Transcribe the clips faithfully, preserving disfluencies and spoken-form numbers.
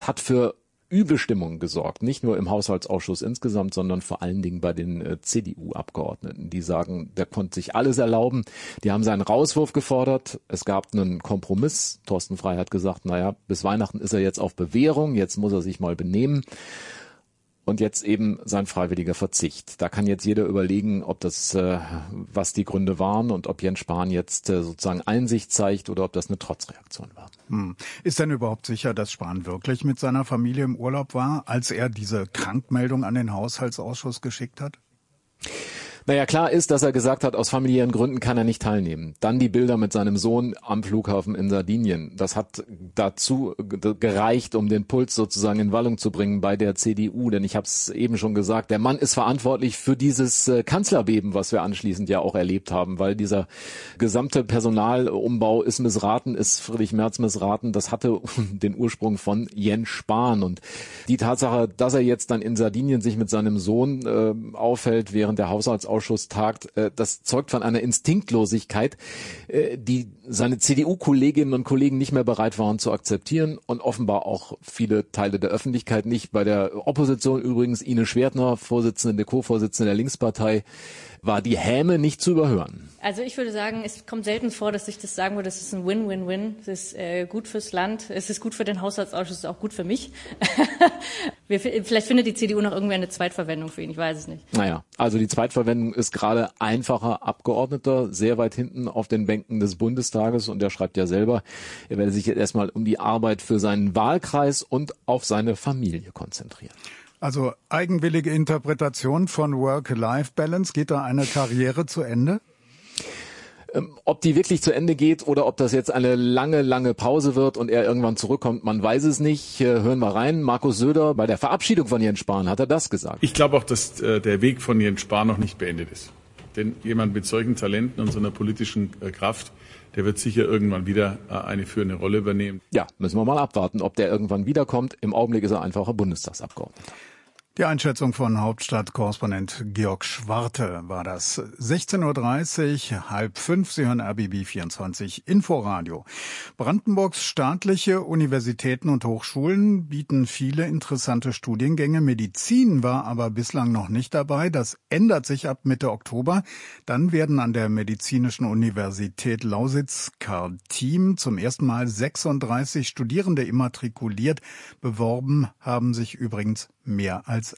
hat für üble Stimmung gesorgt. Nicht nur im Haushaltsausschuss insgesamt, sondern vor allen Dingen bei den äh, C D U-Abgeordneten. Die sagen, der konnte sich alles erlauben. Die haben seinen Rauswurf gefordert. Es gab einen Kompromiss. Thorsten Frey hat gesagt, naja, bis Weihnachten ist er jetzt auf Bewährung. Jetzt muss er sich mal benehmen. Und jetzt eben sein freiwilliger Verzicht. Da kann jetzt jeder überlegen, ob das, äh, was die Gründe waren und ob Jens Spahn jetzt äh, sozusagen Einsicht zeigt oder ob das eine Trotzreaktion war. Hm. Ist denn überhaupt sicher, dass Spahn wirklich mit seiner Familie im Urlaub war, als er diese Krankmeldung an den Haushaltsausschuss geschickt hat? Naja, klar ist, dass er gesagt hat, aus familiären Gründen kann er nicht teilnehmen. Dann die Bilder mit seinem Sohn am Flughafen in Sardinien. Das hat dazu gereicht, um den Puls sozusagen in Wallung zu bringen bei der C D U. Denn ich habe es eben schon gesagt, der Mann ist verantwortlich für dieses äh, Kanzlerbeben, was wir anschließend ja auch erlebt haben. Weil dieser gesamte Personalumbau ist missraten, ist Friedrich Merz missraten. Das hatte den Ursprung von Jens Spahn. Und die Tatsache, dass er jetzt dann in Sardinien sich mit seinem Sohn äh, aufhält, während der Haushaltsausschuss tagt, das zeugt von einer Instinktlosigkeit, die seine C D U-Kolleginnen und Kollegen nicht mehr bereit waren zu akzeptieren und offenbar auch viele Teile der Öffentlichkeit nicht. Bei der Opposition übrigens Ine Schwertner, Vorsitzende, Co-Vorsitzende der Linkspartei, war die Häme nicht zu überhören. Also ich würde sagen, es kommt selten vor, dass ich das sagen würde, das ist ein Win-Win-Win. Es ist äh, gut fürs Land, es ist gut für den Haushaltsausschuss, es ist auch gut für mich. Wir, vielleicht findet die C D U noch irgendwer eine Zweitverwendung für ihn, ich weiß es nicht. Naja, also die Zweitverwendung ist gerade einfacher Abgeordneter, sehr weit hinten auf den Bänken des Bundestages, und er schreibt ja selber, er werde sich jetzt erstmal um die Arbeit für seinen Wahlkreis und auf seine Familie konzentrieren. Also eigenwillige Interpretation von Work-Life-Balance, geht da eine Karriere zu Ende? Ähm, ob die wirklich zu Ende geht oder ob das jetzt eine lange, lange Pause wird und er irgendwann zurückkommt, man weiß es nicht. Äh, hören wir rein. Markus Söder, bei der Verabschiedung von Jens Spahn hat er das gesagt. Ich glaube auch, dass äh, der Weg von Jens Spahn noch nicht beendet ist. Denn jemand mit solchen Talenten und so einer politischen äh, Kraft, der wird sicher irgendwann wieder äh, eine führende Rolle übernehmen. Ja, müssen wir mal abwarten, ob der irgendwann wiederkommt. Im Augenblick ist er einfacher Bundestagsabgeordneter. Die Einschätzung von Hauptstadtkorrespondent Georg Schwarte war das. sechzehn Uhr dreißig, halb fünf, Sie hören R B B vierundzwanzig Inforadio. Brandenburgs staatliche Universitäten und Hochschulen bieten viele interessante Studiengänge. Medizin war aber bislang noch nicht dabei. Das ändert sich ab Mitte Oktober. Dann werden an der Medizinischen Universität Lausitz-Karl Thiem zum ersten Mal sechsunddreißig Studierende immatrikuliert. Beworben haben sich übrigens mehr als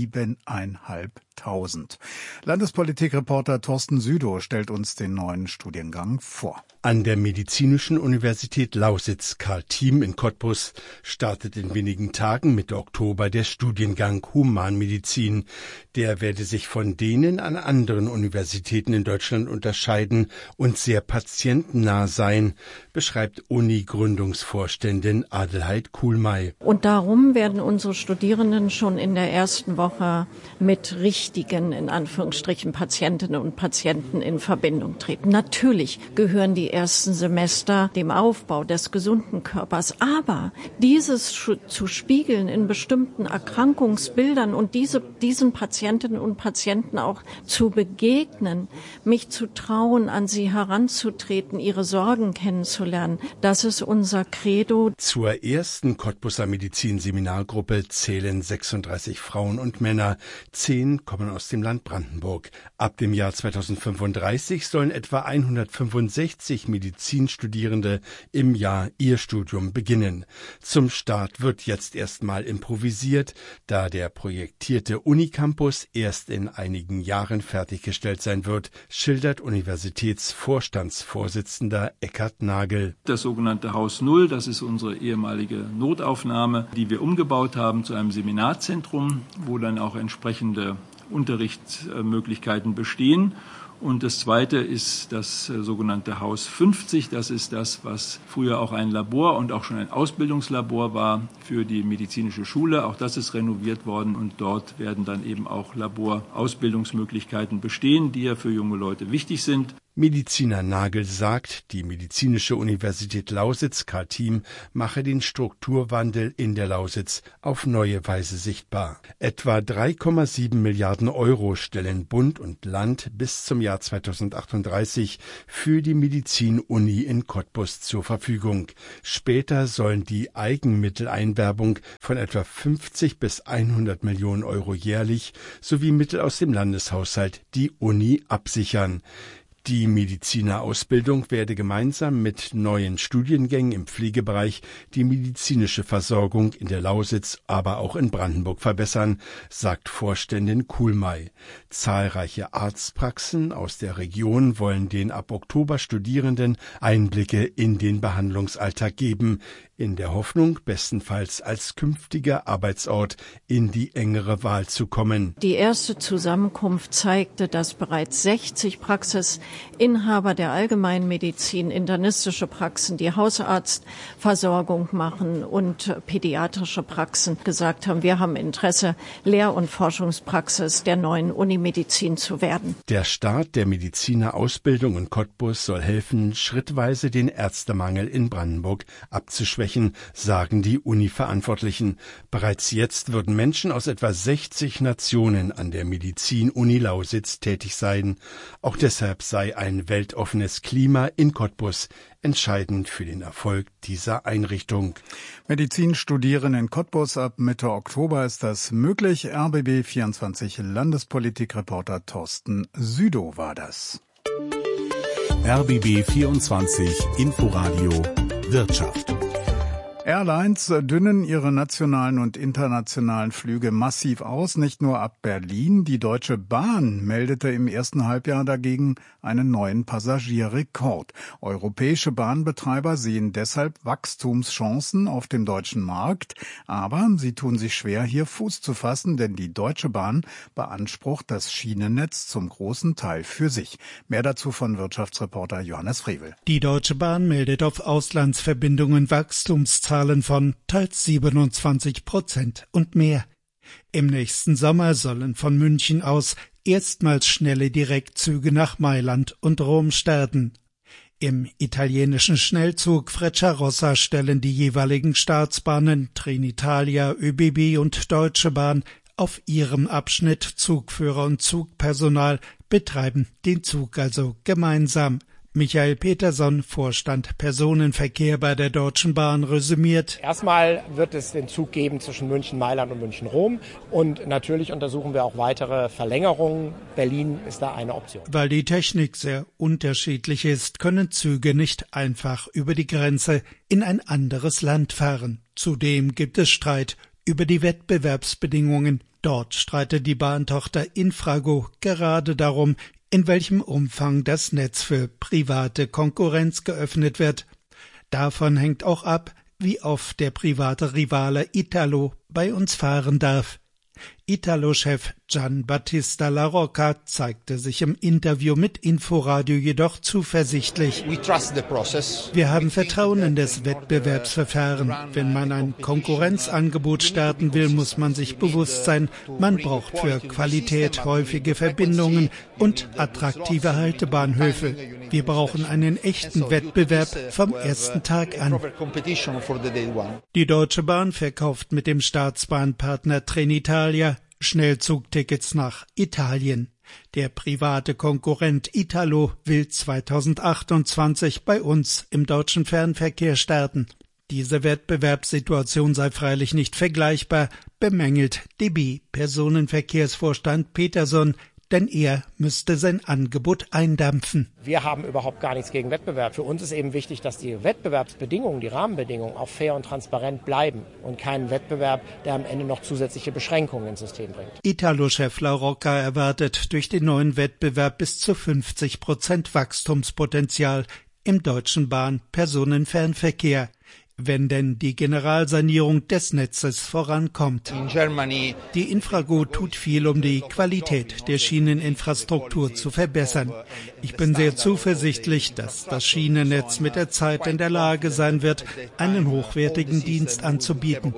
siebeneinhalbtausend. Landespolitikreporter Thorsten Südow stellt uns den neuen Studiengang vor. An der Medizinischen Universität Lausitz-Karl Thiem in Cottbus startet in wenigen Tagen Mitte Oktober der Studiengang Humanmedizin. Der werde sich von denen an anderen Universitäten in Deutschland unterscheiden und sehr patientennah sein, beschreibt Uni-Gründungsvorständin Adelheid Kuhlmey. Und darum werden unsere Studierenden schon in der ersten Woche mit richtigen, in Anführungsstrichen, Patientinnen und Patienten in Verbindung treten. Natürlich gehören die ersten Semester dem Aufbau des gesunden Körpers. Aber dieses zu spiegeln in bestimmten Erkrankungsbildern und diese, diesen Patientinnen und Patienten auch zu begegnen, mich zu trauen, an sie heranzutreten, ihre Sorgen kennenzulernen, das ist unser Credo. Zur ersten Cottbuser Medizin-Seminargruppe zählen sechsunddreißig Frauen und Männer. Zehn kommen aus dem Land Brandenburg. Ab dem Jahr zweitausendfünfunddreißig sollen etwa hundertfünfundsechzig Medizinstudierende im Jahr ihr Studium beginnen. Zum Start wird jetzt erstmal improvisiert, da der projektierte Unicampus erst in einigen Jahren fertiggestellt sein wird, schildert Universitätsvorstandsvorsitzender Eckhard Nagel. Das sogenannte Haus Null, das ist unsere ehemalige Notaufnahme, die wir umgebaut haben zu einem Seminarzentrum, wo dann auch entsprechende Unterrichtsmöglichkeiten bestehen. Und das zweite ist das sogenannte Haus fünfzig. Das ist das, was früher auch ein Labor und auch schon ein Ausbildungslabor war für die medizinische Schule. Auch das ist renoviert worden und dort werden dann eben auch Laborausbildungsmöglichkeiten bestehen, die ja für junge Leute wichtig sind. Mediziner Nagel sagt, die Medizinische Universität Lausitz Karl Thiem mache den Strukturwandel in der Lausitz auf neue Weise sichtbar. Etwa drei Komma sieben Milliarden Euro stellen Bund und Land bis zum Jahr zweitausendachtunddreißig für die Medizin-Uni in Cottbus zur Verfügung. Später sollen die Eigenmitteleinwerbung von etwa fünfzig bis hundert Millionen Euro jährlich sowie Mittel aus dem Landeshaushalt die Uni absichern. Die Medizinerausbildung werde gemeinsam mit neuen Studiengängen im Pflegebereich die medizinische Versorgung in der Lausitz, aber auch in Brandenburg verbessern, sagt Vorständin Kuhlmey. Zahlreiche Arztpraxen aus der Region wollen den ab Oktober Studierenden Einblicke in den Behandlungsalltag geben, in der Hoffnung, bestenfalls als künftiger Arbeitsort in die engere Wahl zu kommen. Die erste Zusammenkunft zeigte, dass bereits sechzig Praxisinhaber der Allgemeinmedizin, internistische Praxen, die Hausarztversorgung machen und pädiatrische Praxen gesagt haben, wir haben Interesse, Lehr- und Forschungspraxis der neuen Unimedizin zu werden. Der Start der Medizinerausbildung in Cottbus soll helfen, schrittweise den Ärztemangel in Brandenburg abzuschwächen, sagen die Uni-Verantwortlichen. Bereits jetzt würden Menschen aus etwa sechzig Nationen an der Medizin-Uni Lausitz tätig sein. Auch deshalb sei ein weltoffenes Klima in Cottbus entscheidend für den Erfolg dieser Einrichtung. Medizin studieren in Cottbus ab Mitte Oktober ist das möglich. R B B vierundzwanzig Landespolitikreporter Thorsten Südow war das. R B B vierundzwanzig Inforadio Wirtschaft. Airlines dünnen ihre nationalen und internationalen Flüge massiv aus, nicht nur ab Berlin. Die Deutsche Bahn meldete im ersten Halbjahr dagegen einen neuen Passagierrekord. Europäische Bahnbetreiber sehen deshalb Wachstumschancen auf dem deutschen Markt, aber sie tun sich schwer, hier Fuß zu fassen, denn die Deutsche Bahn beansprucht das Schienennetz zum großen Teil für sich. Mehr dazu von Wirtschaftsreporter Johannes Frevel. Die Deutsche Bahn meldet auf Auslandsverbindungen Wachstumszahlen von teils siebenundzwanzig Prozent und mehr. Im nächsten Sommer sollen von München aus erstmals schnelle Direktzüge nach Mailand und Rom starten. Im italienischen Schnellzug Frecciarossa stellen die jeweiligen Staatsbahnen Trenitalia, ÖBB und Deutsche Bahn auf ihrem Abschnitt Zugführer und Zugpersonal, betreiben den Zug also gemeinsam. Michael Peterson, Vorstand Personenverkehr bei der Deutschen Bahn, resümiert. Erstmal wird es den Zug geben zwischen München, Mailand und München, Rom. Und natürlich untersuchen wir auch weitere Verlängerungen. Berlin ist da eine Option. Weil die Technik sehr unterschiedlich ist, können Züge nicht einfach über die Grenze in ein anderes Land fahren. Zudem gibt es Streit über die Wettbewerbsbedingungen. Dort streitet die Bahntochter Infrago gerade darum, in welchem Umfang das Netz für private Konkurrenz geöffnet wird. Davon hängt auch ab, wie oft der private Rivale Italo bei uns fahren darf. Italo-Chef Gian Battista La Rocca zeigte sich im Interview mit Inforadio jedoch zuversichtlich. Wir haben Vertrauen in das Wettbewerbsverfahren. Wenn man ein Konkurrenzangebot starten will, muss man sich bewusst sein, man braucht für Qualität häufige Verbindungen und attraktive Haltebahnhöfe. Wir brauchen einen echten Wettbewerb vom ersten Tag an. Die Deutsche Bahn verkauft mit dem Staatsbahnpartner Trenitalia Schnellzugtickets nach Italien. Der private Konkurrent Italo will zweitausendachtundzwanzig bei uns im deutschen Fernverkehr starten. Diese Wettbewerbssituation sei freilich nicht vergleichbar, bemängelt D B-Personenverkehrsvorstand Peterson, denn er müsste sein Angebot eindampfen. Wir haben überhaupt gar nichts gegen Wettbewerb. Für uns ist eben wichtig, dass die Wettbewerbsbedingungen, die Rahmenbedingungen auch fair und transparent bleiben und kein Wettbewerb, der am Ende noch zusätzliche Beschränkungen ins System bringt. Italo-Chef La Rocca erwartet durch den neuen Wettbewerb bis zu fünfzig Prozent Wachstumspotenzial im deutschen Bahn-Personenfernverkehr, wenn denn die Generalsanierung des Netzes vorankommt. Die Infrago tut viel, um die Qualität der Schieneninfrastruktur zu verbessern. Ich bin sehr zuversichtlich, dass das Schienennetz mit der Zeit in der Lage sein wird, einen hochwertigen Dienst anzubieten.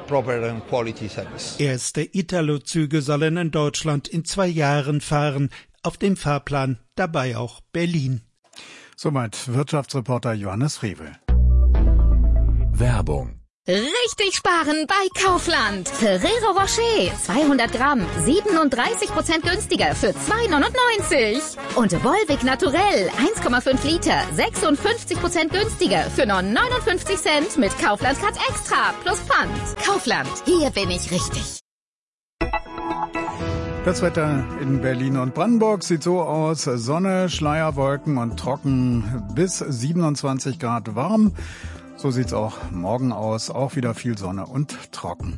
Erste Italo-Züge sollen in Deutschland in zwei Jahren fahren. Auf dem Fahrplan dabei auch Berlin. Soweit Wirtschaftsreporter Johannes Frevel. Werbung. Richtig sparen bei Kaufland. Ferrero Rocher, zweihundert Gramm, siebenunddreißig Prozent günstiger für zwei neunundneunzig. Und Volvic Naturell, eins Komma fünf Liter, sechsundfünfzig Prozent günstiger für nur neunundfünfzig Cent mit Kaufland Card Extra plus Pfand. Kaufland, hier bin ich richtig. Das Wetter in Berlin und Brandenburg sieht so aus: Sonne, Schleierwolken und trocken, bis siebenundzwanzig Grad warm. So sieht's auch morgen aus, auch wieder viel Sonne und trocken.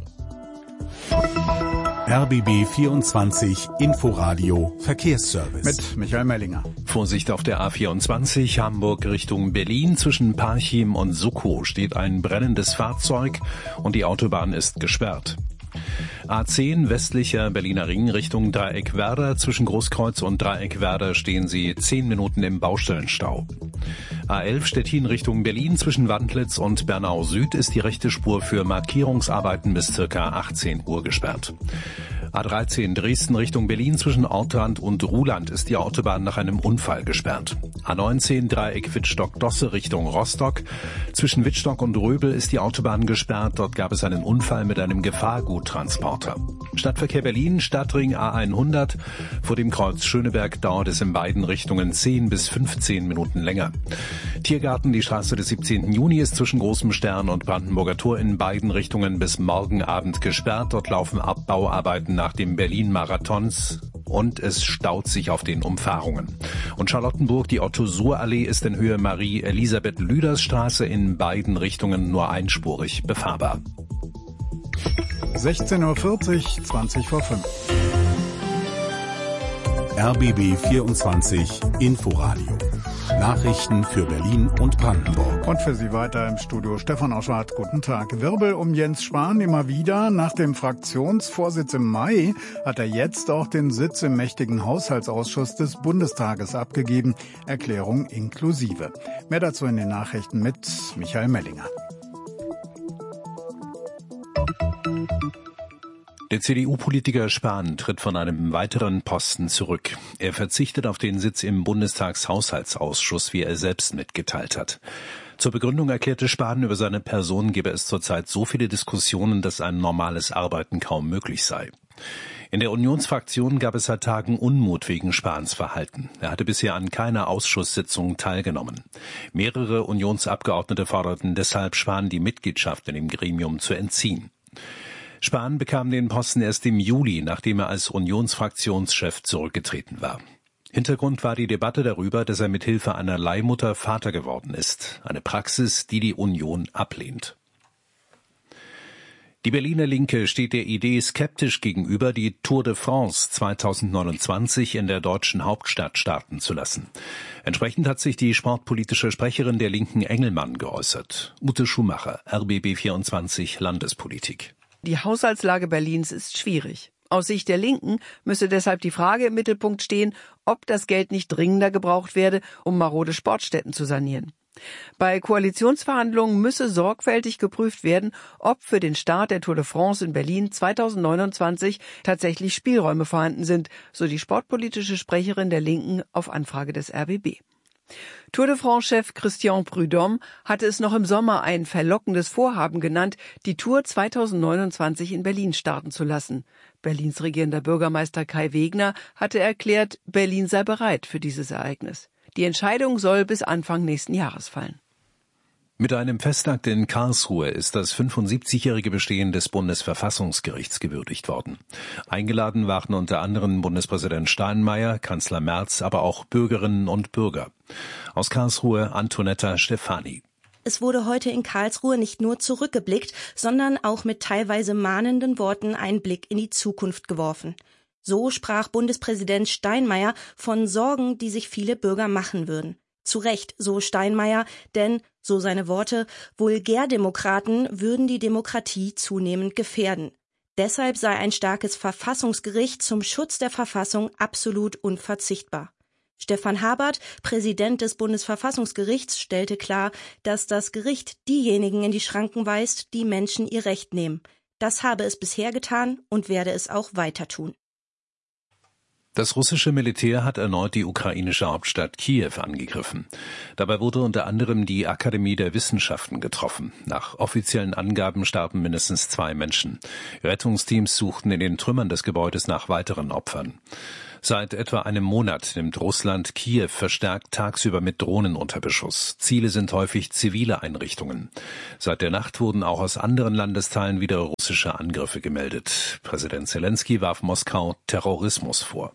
R B B vierundzwanzig Inforadio Verkehrsservice. Mit Michael Mellinger. Vorsicht auf der A vierundzwanzig Hamburg Richtung Berlin. Zwischen Parchim und Suckow steht ein brennendes Fahrzeug und die Autobahn ist gesperrt. A zehn westlicher Berliner Ring Richtung Dreieckwerder. Zwischen Großkreuz und Dreieckwerder stehen Sie zehn Minuten im Baustellenstau. A elf Stettin Richtung Berlin. Zwischen Wandlitz und Bernau Süd ist die rechte Spur für Markierungsarbeiten bis circa achtzehn Uhr gesperrt. A dreizehn Dresden Richtung Berlin. Zwischen Ortrand und Ruhland ist die Autobahn nach einem Unfall gesperrt. A neunzehn Dreieck Wittstock-Dosse Richtung Rostock. Zwischen Wittstock und Röbel ist die Autobahn gesperrt. Dort gab es einen Unfall mit einem Gefahrguttransporter. Stadtverkehr Berlin, Stadtring A hundert. Vor dem Kreuz Schöneberg dauert es in beiden Richtungen zehn bis fünfzehn Minuten länger. Tiergarten, die Straße des siebzehnten Juni ist zwischen Großem Stern und Brandenburger Tor in beiden Richtungen bis morgen Abend gesperrt. Dort laufen Abbauarbeiten nach dem Berlin-Marathons und es staut sich auf den Umfahrungen. Und Charlottenburg, die Otto-Suhr-Allee ist in Höhe Marie-Elisabeth-Lüders-Straße in beiden Richtungen nur einspurig befahrbar. sechzehn Uhr vierzig, zwanzig vor fünf. R B B vierundzwanzig Inforadio. Nachrichten für Berlin und Brandenburg. Und für Sie weiter im Studio Stefan Oschwart. Guten Tag. Wirbel um Jens Spahn immer wieder. Nach dem Fraktionsvorsitz im Mai hat er jetzt auch den Sitz im mächtigen Haushaltsausschuss des Bundestages abgegeben. Erklärung inklusive. Mehr dazu in den Nachrichten mit Michael Mellinger. Der C D U-Politiker Spahn tritt von einem weiteren Posten zurück. Er verzichtet auf den Sitz im Bundestagshaushaltsausschuss, wie er selbst mitgeteilt hat. Zur Begründung erklärte Spahn, über seine Person gebe es zurzeit so viele Diskussionen, dass ein normales Arbeiten kaum möglich sei. In der Unionsfraktion gab es seit Tagen Unmut wegen Spahns Verhalten. Er hatte bisher an keiner Ausschusssitzung teilgenommen. Mehrere Unionsabgeordnete forderten deshalb, Spahn die Mitgliedschaft in dem Gremium zu entziehen. Spahn bekam den Posten erst im Juli, nachdem er als Unionsfraktionschef zurückgetreten war. Hintergrund war die Debatte darüber, dass er mit Hilfe einer Leihmutter Vater geworden ist. Eine Praxis, die die Union ablehnt. Die Berliner Linke steht der Idee skeptisch gegenüber, die Tour de France zweitausendneunundzwanzig in der deutschen Hauptstadt starten zu lassen. Entsprechend hat sich die sportpolitische Sprecherin der Linken Engelmann geäußert. Ute Schumacher, R B B vierundzwanzig Landespolitik. Die Haushaltslage Berlins ist schwierig. Aus Sicht der Linken müsse deshalb die Frage im Mittelpunkt stehen, ob das Geld nicht dringender gebraucht werde, um marode Sportstätten zu sanieren. Bei Koalitionsverhandlungen müsse sorgfältig geprüft werden, ob für den Start der Tour de France in Berlin zweitausendneunundzwanzig tatsächlich Spielräume vorhanden sind, so die sportpolitische Sprecherin der Linken auf Anfrage des R B B. Tour de France-Chef Christian Prudhomme hatte es noch im Sommer ein verlockendes Vorhaben genannt, die Tour zweitausendneunundzwanzig in Berlin starten zu lassen. Berlins regierender Bürgermeister Kai Wegner hatte erklärt, Berlin sei bereit für dieses Ereignis. Die Entscheidung soll bis Anfang nächsten Jahres fallen. Mit einem Festakt in Karlsruhe ist das fünfundsiebzigjährige Bestehen des Bundesverfassungsgerichts gewürdigt worden. Eingeladen waren unter anderem Bundespräsident Steinmeier, Kanzler Merz, aber auch Bürgerinnen und Bürger. Aus Karlsruhe Antonetta Stefani. Es wurde heute in Karlsruhe nicht nur zurückgeblickt, sondern auch mit teilweise mahnenden Worten einen Blick in die Zukunft geworfen. So sprach Bundespräsident Steinmeier von Sorgen, die sich viele Bürger machen würden. Zu Recht, so Steinmeier, denn, so seine Worte, Vulgärdemokraten würden die Demokratie zunehmend gefährden. Deshalb sei ein starkes Verfassungsgericht zum Schutz der Verfassung absolut unverzichtbar. Stefan Habert, Präsident des Bundesverfassungsgerichts, stellte klar, dass das Gericht diejenigen in die Schranken weist, die Menschen ihr Recht nehmen. Das habe es bisher getan und werde es auch weiter tun. Das russische Militär hat erneut die ukrainische Hauptstadt Kiew angegriffen. Dabei wurde unter anderem die Akademie der Wissenschaften getroffen. Nach offiziellen Angaben starben mindestens zwei Menschen. Rettungsteams suchten in den Trümmern des Gebäudes nach weiteren Opfern. Seit etwa einem Monat nimmt Russland Kiew verstärkt tagsüber mit Drohnen unter Beschuss. Ziele sind häufig zivile Einrichtungen. Seit der Nacht wurden auch aus anderen Landesteilen wieder russische Angriffe gemeldet. Präsident Zelensky warf Moskau Terrorismus vor.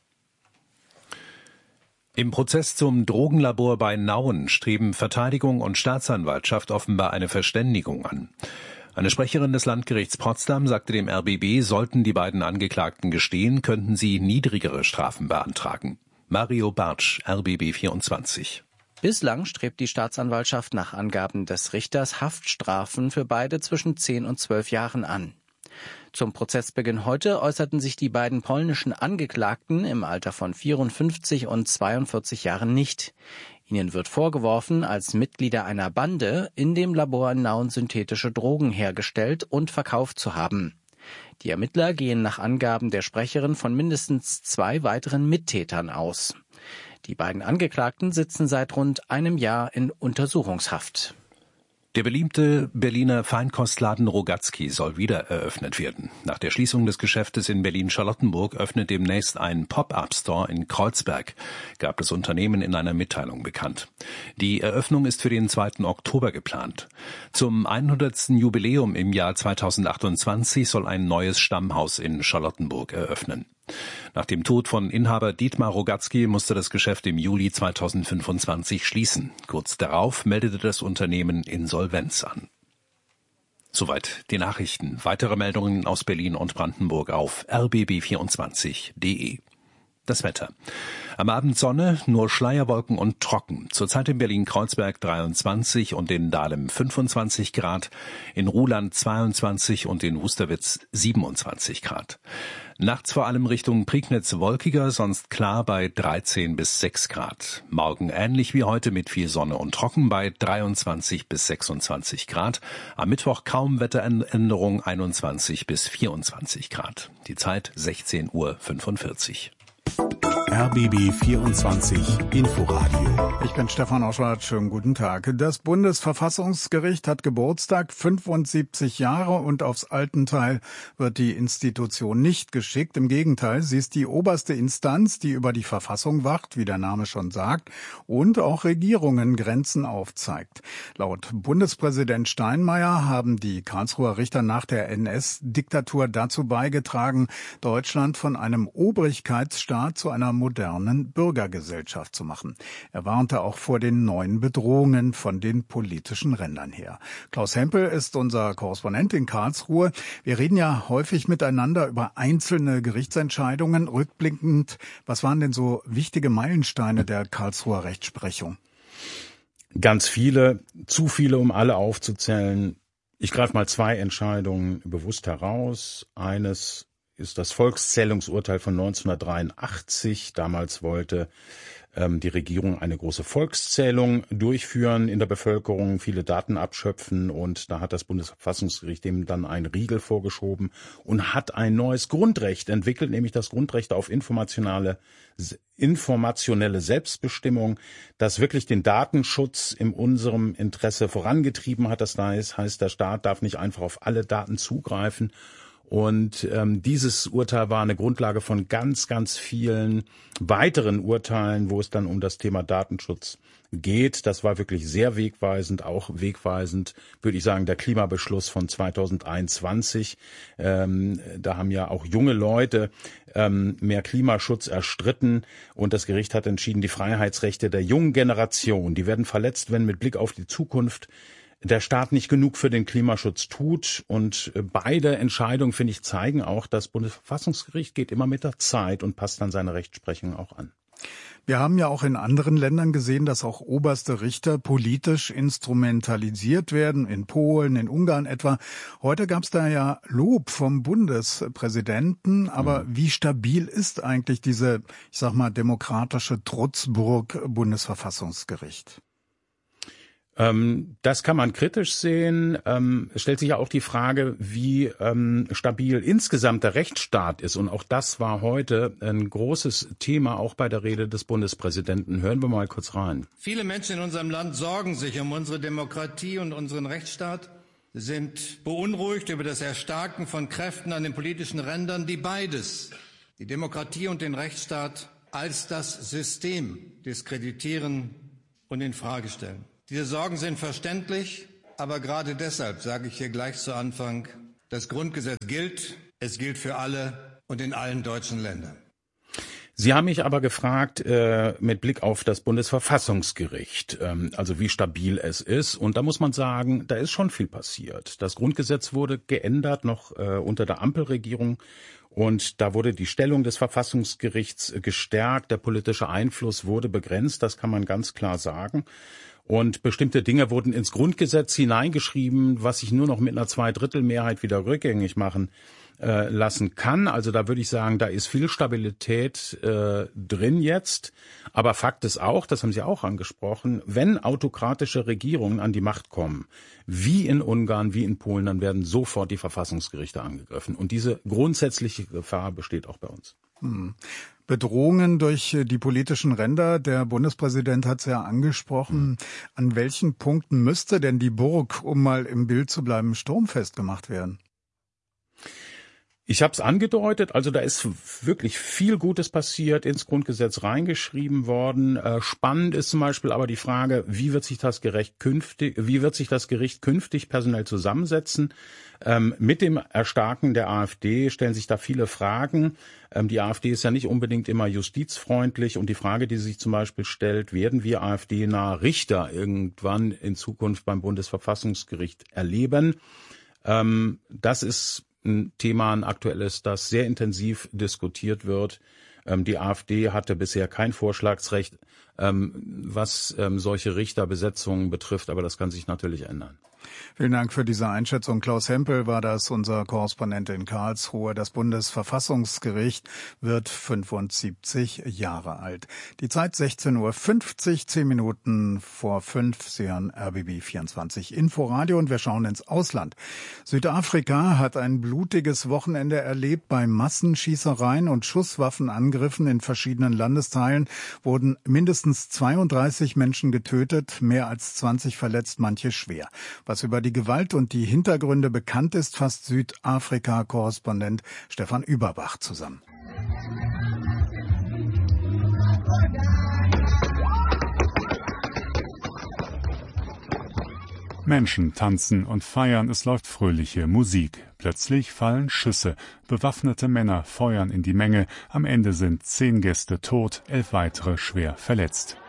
Im Prozess zum Drogenlabor bei Nauen streben Verteidigung und Staatsanwaltschaft offenbar eine Verständigung an. Eine Sprecherin des Landgerichts Potsdam sagte dem R B B, sollten die beiden Angeklagten gestehen, könnten sie niedrigere Strafen beantragen. Mario Bartsch, R B B vierundzwanzig. Bislang strebt die Staatsanwaltschaft nach Angaben des Richters Haftstrafen für beide zwischen zehn und zwölf Jahren an. Zum Prozessbeginn heute äußerten sich die beiden polnischen Angeklagten im Alter von vierundfünfzig und zweiundvierzig Jahren nicht. Ihnen wird vorgeworfen, als Mitglieder einer Bande in dem Labor in Nauen synthetische Drogen hergestellt und verkauft zu haben. Die Ermittler gehen nach Angaben der Sprecherin von mindestens zwei weiteren Mittätern aus. Die beiden Angeklagten sitzen seit rund einem Jahr in Untersuchungshaft. Der beliebte Berliner Feinkostladen Rogatski soll wieder eröffnet werden. Nach der Schließung des Geschäftes in Berlin-Charlottenburg öffnet demnächst ein Pop-up-Store in Kreuzberg, gab das Unternehmen in einer Mitteilung bekannt. Die Eröffnung ist für den zweiten Oktober geplant. Zum hundertsten Jubiläum im Jahr zweitausendachtundzwanzig soll ein neues Stammhaus in Charlottenburg eröffnen. Nach dem Tod von Inhaber Dietmar Rogatski musste das Geschäft im Juli zweitausendfünfundzwanzig schließen. Kurz darauf meldete das Unternehmen Insolvenz an. Soweit die Nachrichten. Weitere Meldungen aus Berlin und Brandenburg auf r b b vierundzwanzig punkt d e. Das Wetter. Am Abend Sonne, nur Schleierwolken und trocken. Zurzeit in Berlin-Kreuzberg dreiundzwanzig und in Dahlem fünfundzwanzig Grad, in Ruhland zweiundzwanzig und in Wusterwitz siebenundzwanzig Grad. Nachts vor allem Richtung Prignitz wolkiger, sonst klar bei dreizehn bis sechs Grad. Morgen ähnlich wie heute mit viel Sonne und trocken bei dreiundzwanzig bis sechsundzwanzig Grad. Am Mittwoch kaum Wetteränderung einundzwanzig bis vierundzwanzig Grad. Die Zeit sechzehn Uhr fünfundvierzig. R B B vierundzwanzig Inforadio. Ich bin Stefan Oschwart, schönen guten Tag. Das Bundesverfassungsgericht hat Geburtstag, fünfundsiebzig Jahre, und aufs Altenteil wird die Institution nicht geschickt. Im Gegenteil, sie ist die oberste Instanz, die über die Verfassung wacht, wie der Name schon sagt, und auch Regierungen Grenzen aufzeigt. Laut Bundespräsident Steinmeier haben die Karlsruher Richter nach der N S-Diktatur dazu beigetragen, Deutschland von einem Obrigkeitsstaat zu einer modernen Bürgergesellschaft zu machen. Er warnte auch vor den neuen Bedrohungen von den politischen Rändern her. Klaus Hempel ist unser Korrespondent in Karlsruhe. Wir reden ja häufig miteinander über einzelne Gerichtsentscheidungen. Rückblickend, was waren denn so wichtige Meilensteine der Karlsruher Rechtsprechung? Ganz viele, zu viele, um alle aufzuzählen. Ich greife mal zwei Entscheidungen bewusst heraus. Eines ist das Volkszählungsurteil von neunzehnhundertdreiundachtzig. Damals wollte ähm, die Regierung eine große Volkszählung durchführen in der Bevölkerung, viele Daten abschöpfen, und da hat das Bundesverfassungsgericht dem dann einen Riegel vorgeschoben und hat ein neues Grundrecht entwickelt, nämlich das Grundrecht auf informationelle, informationelle Selbstbestimmung, das wirklich den Datenschutz in unserem Interesse vorangetrieben hat. Das heißt, der Staat darf nicht einfach auf alle Daten zugreifen. Und ähm, dieses Urteil war eine Grundlage von ganz, ganz vielen weiteren Urteilen, wo es dann um das Thema Datenschutz geht. Das war wirklich sehr wegweisend, auch wegweisend, würde ich sagen, der Klimabeschluss von zweitausendeinundzwanzig. Ähm, da haben ja auch junge Leute ähm, mehr Klimaschutz erstritten, und das Gericht hat entschieden, die Freiheitsrechte der jungen Generation, die werden verletzt, wenn mit Blick auf die Zukunft der Staat nicht genug für den Klimaschutz tut. Und beide Entscheidungen, finde ich, zeigen auch, das Bundesverfassungsgericht geht immer mit der Zeit und passt dann seine Rechtsprechung auch an. Wir haben ja auch in anderen Ländern gesehen, dass auch oberste Richter politisch instrumentalisiert werden, in Polen, in Ungarn etwa. Heute gab es da ja Lob vom Bundespräsidenten, aber mhm. wie stabil ist eigentlich diese, ich sag mal, demokratische Trutzburg Bundesverfassungsgericht? Ähm, das kann man kritisch sehen. Ähm, es stellt sich ja auch die Frage, wie ähm, stabil insgesamt der Rechtsstaat ist. Und auch das war heute ein großes Thema, auch bei der Rede des Bundespräsidenten. Hören wir mal kurz rein. Viele Menschen in unserem Land sorgen sich um unsere Demokratie und unseren Rechtsstaat, sind beunruhigt über das Erstarken von Kräften an den politischen Rändern, die beides, die Demokratie und den Rechtsstaat, als das System diskreditieren und in Frage stellen. Diese Sorgen sind verständlich, aber gerade deshalb sage ich hier gleich zu Anfang, das Grundgesetz gilt, es gilt für alle und in allen deutschen Ländern. Sie haben mich aber gefragt, äh, mit Blick auf das Bundesverfassungsgericht, ähm, also wie stabil es ist. Und da muss man sagen, da ist schon viel passiert. Das Grundgesetz wurde geändert, noch äh, unter der Ampelregierung. Und da wurde die Stellung des Verfassungsgerichts gestärkt. Der politische Einfluss wurde begrenzt, das kann man ganz klar sagen. Und bestimmte Dinge wurden ins Grundgesetz hineingeschrieben, was sich nur noch mit einer Zweidrittelmehrheit wieder rückgängig machen äh, lassen kann. Also da würde ich sagen, da ist viel Stabilität äh, drin jetzt. Aber Fakt ist auch, das haben Sie auch angesprochen, wenn autokratische Regierungen an die Macht kommen, wie in Ungarn, wie in Polen, dann werden sofort die Verfassungsgerichte angegriffen. Und diese grundsätzliche Gefahr besteht auch bei uns. Hm. Bedrohungen durch die politischen Ränder. Der Bundespräsident hat es ja angesprochen. An welchen Punkten müsste denn die Burg, um mal im Bild zu bleiben, sturmfest gemacht werden? Ich habe es angedeutet, also da ist wirklich viel Gutes passiert, ins Grundgesetz reingeschrieben worden. Äh, spannend ist zum Beispiel aber die Frage, wie wird sich das Gericht künftig, wie wird sich das Gericht künftig personell zusammensetzen? Ähm, mit dem Erstarken der AfD stellen sich da viele Fragen. Ähm, die AfD ist ja nicht unbedingt immer justizfreundlich und die Frage, die sich zum Beispiel stellt, werden wir AfD-nahe Richter irgendwann in Zukunft beim Bundesverfassungsgericht erleben? Ähm, das ist ein Thema, ein aktuelles, das sehr intensiv diskutiert wird. Ähm, die AfD hatte bisher kein Vorschlagsrecht, ähm, was ähm, solche Richterbesetzungen betrifft, aber das kann sich natürlich ändern. Vielen Dank für diese Einschätzung. Klaus Hempel war das, unser Korrespondent in Karlsruhe. Das Bundesverfassungsgericht wird fünfundsiebzig Jahre alt. Die Zeit sechzehn Uhr fünfzig, zehn Minuten vor fünf. Sie hören R B B vierundzwanzig Inforadio und wir schauen ins Ausland. Südafrika hat ein blutiges Wochenende erlebt. Bei Massenschießereien und Schusswaffenangriffen in verschiedenen Landesteilen wurden mindestens zweiunddreißig Menschen getötet, mehr als zwanzig verletzt, manche schwer. Was über die Gewalt und die Hintergründe bekannt ist, fasst Südafrika-Korrespondent Stefan Überbach zusammen. Menschen tanzen und feiern, es läuft fröhliche Musik. Plötzlich fallen Schüsse. Bewaffnete Männer feuern in die Menge. Am Ende sind zehn Gäste tot, elf weitere schwer verletzt.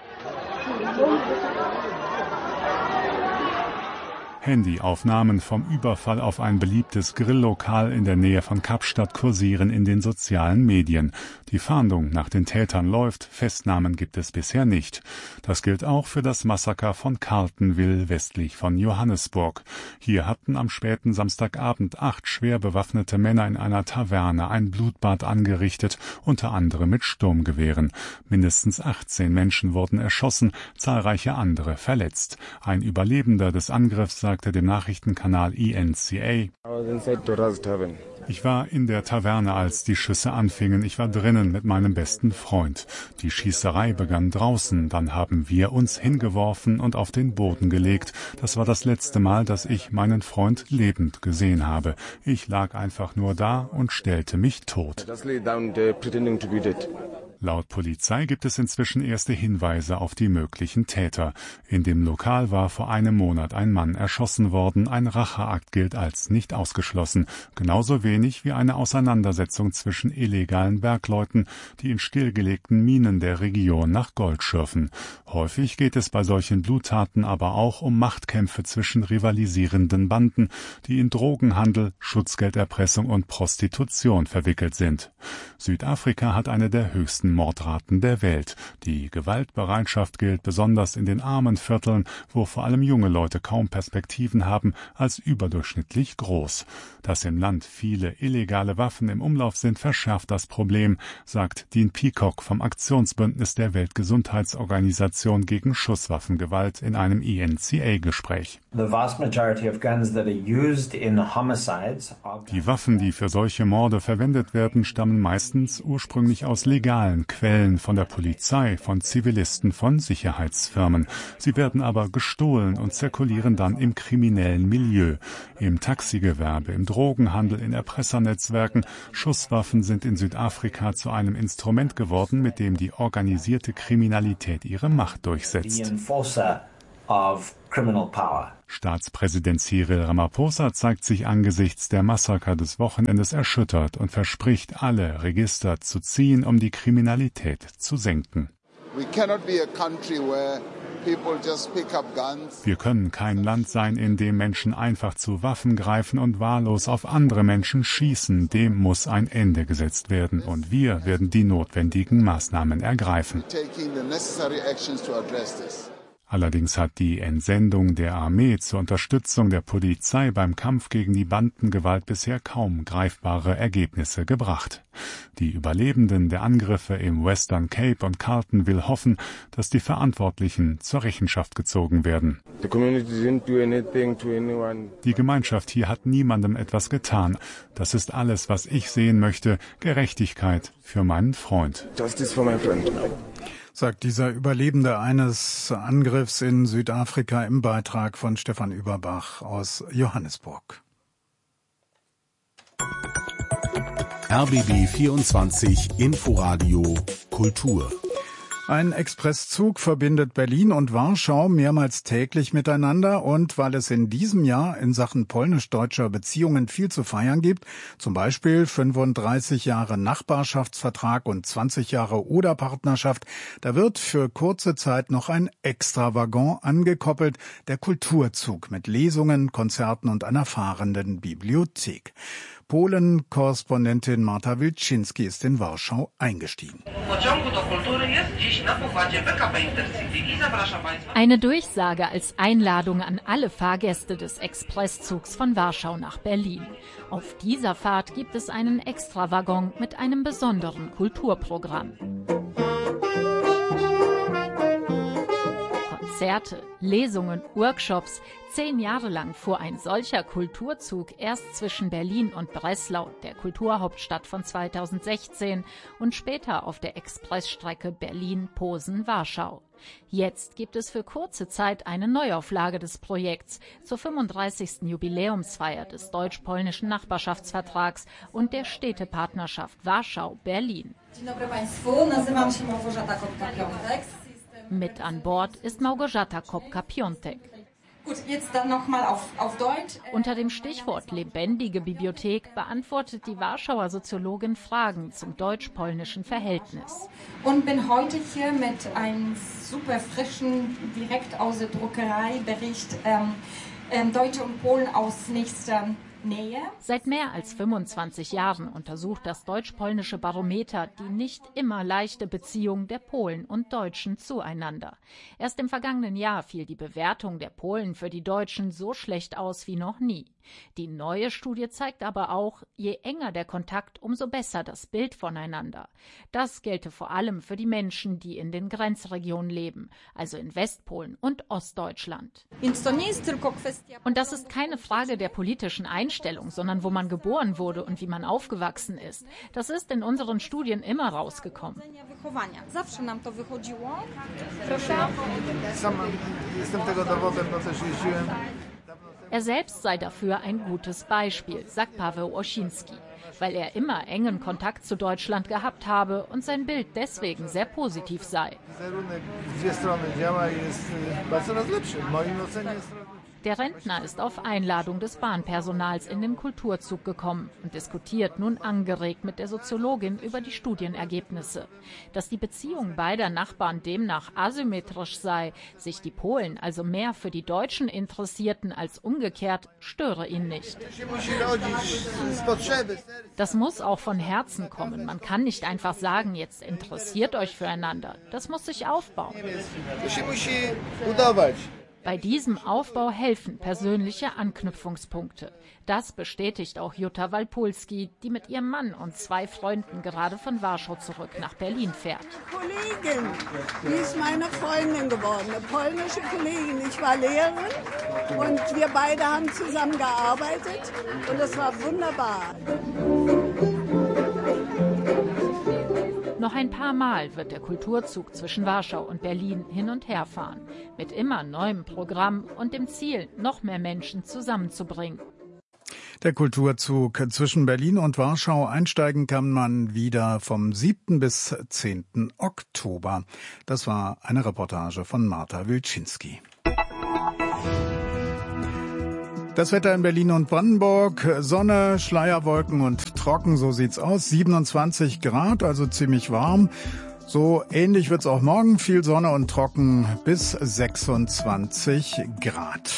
Handyaufnahmen vom Überfall auf ein beliebtes Grilllokal in der Nähe von Kapstadt kursieren in den sozialen Medien. Die Fahndung nach den Tätern läuft, Festnahmen gibt es bisher nicht. Das gilt auch für das Massaker von Carltonville westlich von Johannesburg. Hier hatten am späten Samstagabend acht schwer bewaffnete Männer in einer Taverne ein Blutbad angerichtet, unter anderem mit Sturmgewehren. Mindestens achtzehn Menschen wurden erschossen, zahlreiche andere verletzt. Ein Überlebender des Angriffs sagte dem Nachrichtenkanal E N C A: Ich war in der Taverne, als die Schüsse anfingen. Ich war drinnen mit meinem besten Freund. Die Schießerei begann draußen. Dann haben wir uns hingeworfen und auf den Boden gelegt. Das war das letzte Mal, dass ich meinen Freund lebend gesehen habe. Ich lag einfach nur da und stellte mich tot. Laut Polizei gibt es inzwischen erste Hinweise auf die möglichen Täter. In dem Lokal war vor einem Monat ein Mann erschossen worden. Ein Racheakt gilt als nicht ausgeschlossen. Genauso wenig wie eine Auseinandersetzung zwischen illegalen Bergleuten, die in stillgelegten Minen der Region nach Gold schürfen. Häufig geht es bei solchen Bluttaten aber auch um Machtkämpfe zwischen rivalisierenden Banden, die in Drogenhandel, Schutzgelderpressung und Prostitution verwickelt sind. Südafrika hat eine der höchsten höchsten Mordraten der Welt. Die Gewaltbereitschaft gilt besonders in den armen Vierteln, wo vor allem junge Leute kaum Perspektiven haben, als überdurchschnittlich groß. Dass im Land viele illegale Waffen im Umlauf sind, verschärft das Problem, sagt Dean Peacock vom Aktionsbündnis der Weltgesundheitsorganisation gegen Schusswaffengewalt in einem E N C A-Gespräch. The vast majority of guns that are used in homicides are Die Waffen, die für solche Morde verwendet werden, stammen meistens ursprünglich aus legalen Quellen, von der Polizei, von Zivilisten, von Sicherheitsfirmen. Sie werden aber gestohlen und zirkulieren dann im kriminellen Milieu, im Taxigewerbe, im Drogenhandel, in Erpressernetzwerken. Schusswaffen sind in Südafrika zu einem Instrument geworden, mit dem die organisierte Kriminalität ihre Macht durchsetzt. of criminal power. Staatspräsident Cyril Ramaphosa zeigt sich angesichts der Massaker des Wochenendes erschüttert und verspricht, alle Register zu ziehen, um die Kriminalität zu senken. We cannot be a country where people just pick up guns. Wir können kein Land sein, in dem Menschen einfach zu Waffen greifen und wahllos auf andere Menschen schießen. Dem muss ein Ende gesetzt werden, und wir werden die notwendigen Maßnahmen ergreifen. Taking the necessary actions to address this. Allerdings hat die Entsendung der Armee zur Unterstützung der Polizei beim Kampf gegen die Bandengewalt bisher kaum greifbare Ergebnisse gebracht. Die Überlebenden der Angriffe im Western Cape und Carltonville hoffen, dass die Verantwortlichen zur Rechenschaft gezogen werden. Die Gemeinschaft hier hat niemandem etwas getan. Das ist alles, was ich sehen möchte. Gerechtigkeit für meinen Freund. Justice for my friend. Sagt dieser Überlebende eines Angriffs in Südafrika im Beitrag von Stefan Überbach aus Johannesburg. R B B vierundzwanzig Inforadio Kultur. Ein Expresszug verbindet Berlin und Warschau mehrmals täglich miteinander, und weil es in diesem Jahr in Sachen polnisch-deutscher Beziehungen viel zu feiern gibt, zum Beispiel fünfunddreißig Jahre Nachbarschaftsvertrag und zwanzig Jahre Oder-Partnerschaft, da wird für kurze Zeit noch ein Extrawaggon angekoppelt, der Kulturzug mit Lesungen, Konzerten und einer fahrenden Bibliothek. Polen-Korrespondentin Marta Wilczynski ist in Warschau eingestiegen. Eine Durchsage als Einladung an alle Fahrgäste des Expresszugs von Warschau nach Berlin. Auf dieser Fahrt gibt es einen Extrawaggon mit einem besonderen Kulturprogramm. Konzerte, Lesungen, Workshops. Zehn Jahre lang fuhr ein solcher Kulturzug erst zwischen Berlin und Breslau, der Kulturhauptstadt von zweitausendsechzehn, und später auf der Expressstrecke Berlin-Posen-Warschau. Jetzt gibt es für kurze Zeit eine Neuauflage des Projekts zur fünfunddreißigsten Jubiläumsfeier des deutsch-polnischen Nachbarschaftsvertrags und der Städtepartnerschaft Warschau-Berlin. Mit an Bord ist Małgorzata Kopka-Piątek. Gut, jetzt dann nochmal auf, auf Deutsch. Unter dem Stichwort lebendige Bibliothek beantwortet die Warschauer Soziologin Fragen zum deutsch-polnischen Verhältnis. Und bin heute hier mit einem super frischen, direkt aus der Druckerei Bericht ähm, ähm, Deutsche und Polen aus nächster Nähe. Seit mehr als fünfundzwanzig Jahren untersucht das deutsch-polnische Barometer die nicht immer leichte Beziehung der Polen und Deutschen zueinander. Erst im vergangenen Jahr fiel die Bewertung der Polen für die Deutschen so schlecht aus wie noch nie. Die neue Studie zeigt aber auch, je enger der Kontakt, umso besser das Bild voneinander. Das gelte vor allem für die Menschen, die in den Grenzregionen leben, also in Westpolen und Ostdeutschland. Und das ist keine Frage der politischen Einstellung, sondern wo man geboren wurde und wie man aufgewachsen ist. Das ist in unseren Studien immer rausgekommen. Er selbst sei dafür ein gutes Beispiel, sagt Paweł Osinski, weil er immer engen Kontakt zu Deutschland gehabt habe und sein Bild deswegen sehr positiv sei. Der Rentner ist auf Einladung des Bahnpersonals in den Kulturzug gekommen und diskutiert nun angeregt mit der Soziologin über die Studienergebnisse. Dass die Beziehung beider Nachbarn demnach asymmetrisch sei, sich die Polen also mehr für die Deutschen interessierten als umgekehrt, störe ihn nicht. Das muss auch von Herzen kommen. Man kann nicht einfach sagen, jetzt interessiert euch füreinander. Das muss sich aufbauen. Bei diesem Aufbau helfen persönliche Anknüpfungspunkte. Das bestätigt auch Jutta Walpolski, die mit ihrem Mann und zwei Freunden gerade von Warschau zurück nach Berlin fährt. Kollegin, die ist meine Freundin geworden, eine polnische Kollegin. Ich war Lehrerin und wir beide haben zusammen gearbeitet und es war wunderbar. Noch ein paar Mal wird der Kulturzug zwischen Warschau und Berlin hin und her fahren, mit immer neuem Programm und dem Ziel, noch mehr Menschen zusammenzubringen. Der Kulturzug zwischen Berlin und Warschau, einsteigen kann man wieder vom siebten bis zehnten Oktober. Das war eine Reportage von Marta Wilczynski. Das Wetter in Berlin und Brandenburg, Sonne, Schleierwolken und trocken, so sieht's aus. siebenundzwanzig Grad, also ziemlich warm. So ähnlich wird's auch morgen, viel Sonne und trocken bis sechsundzwanzig Grad.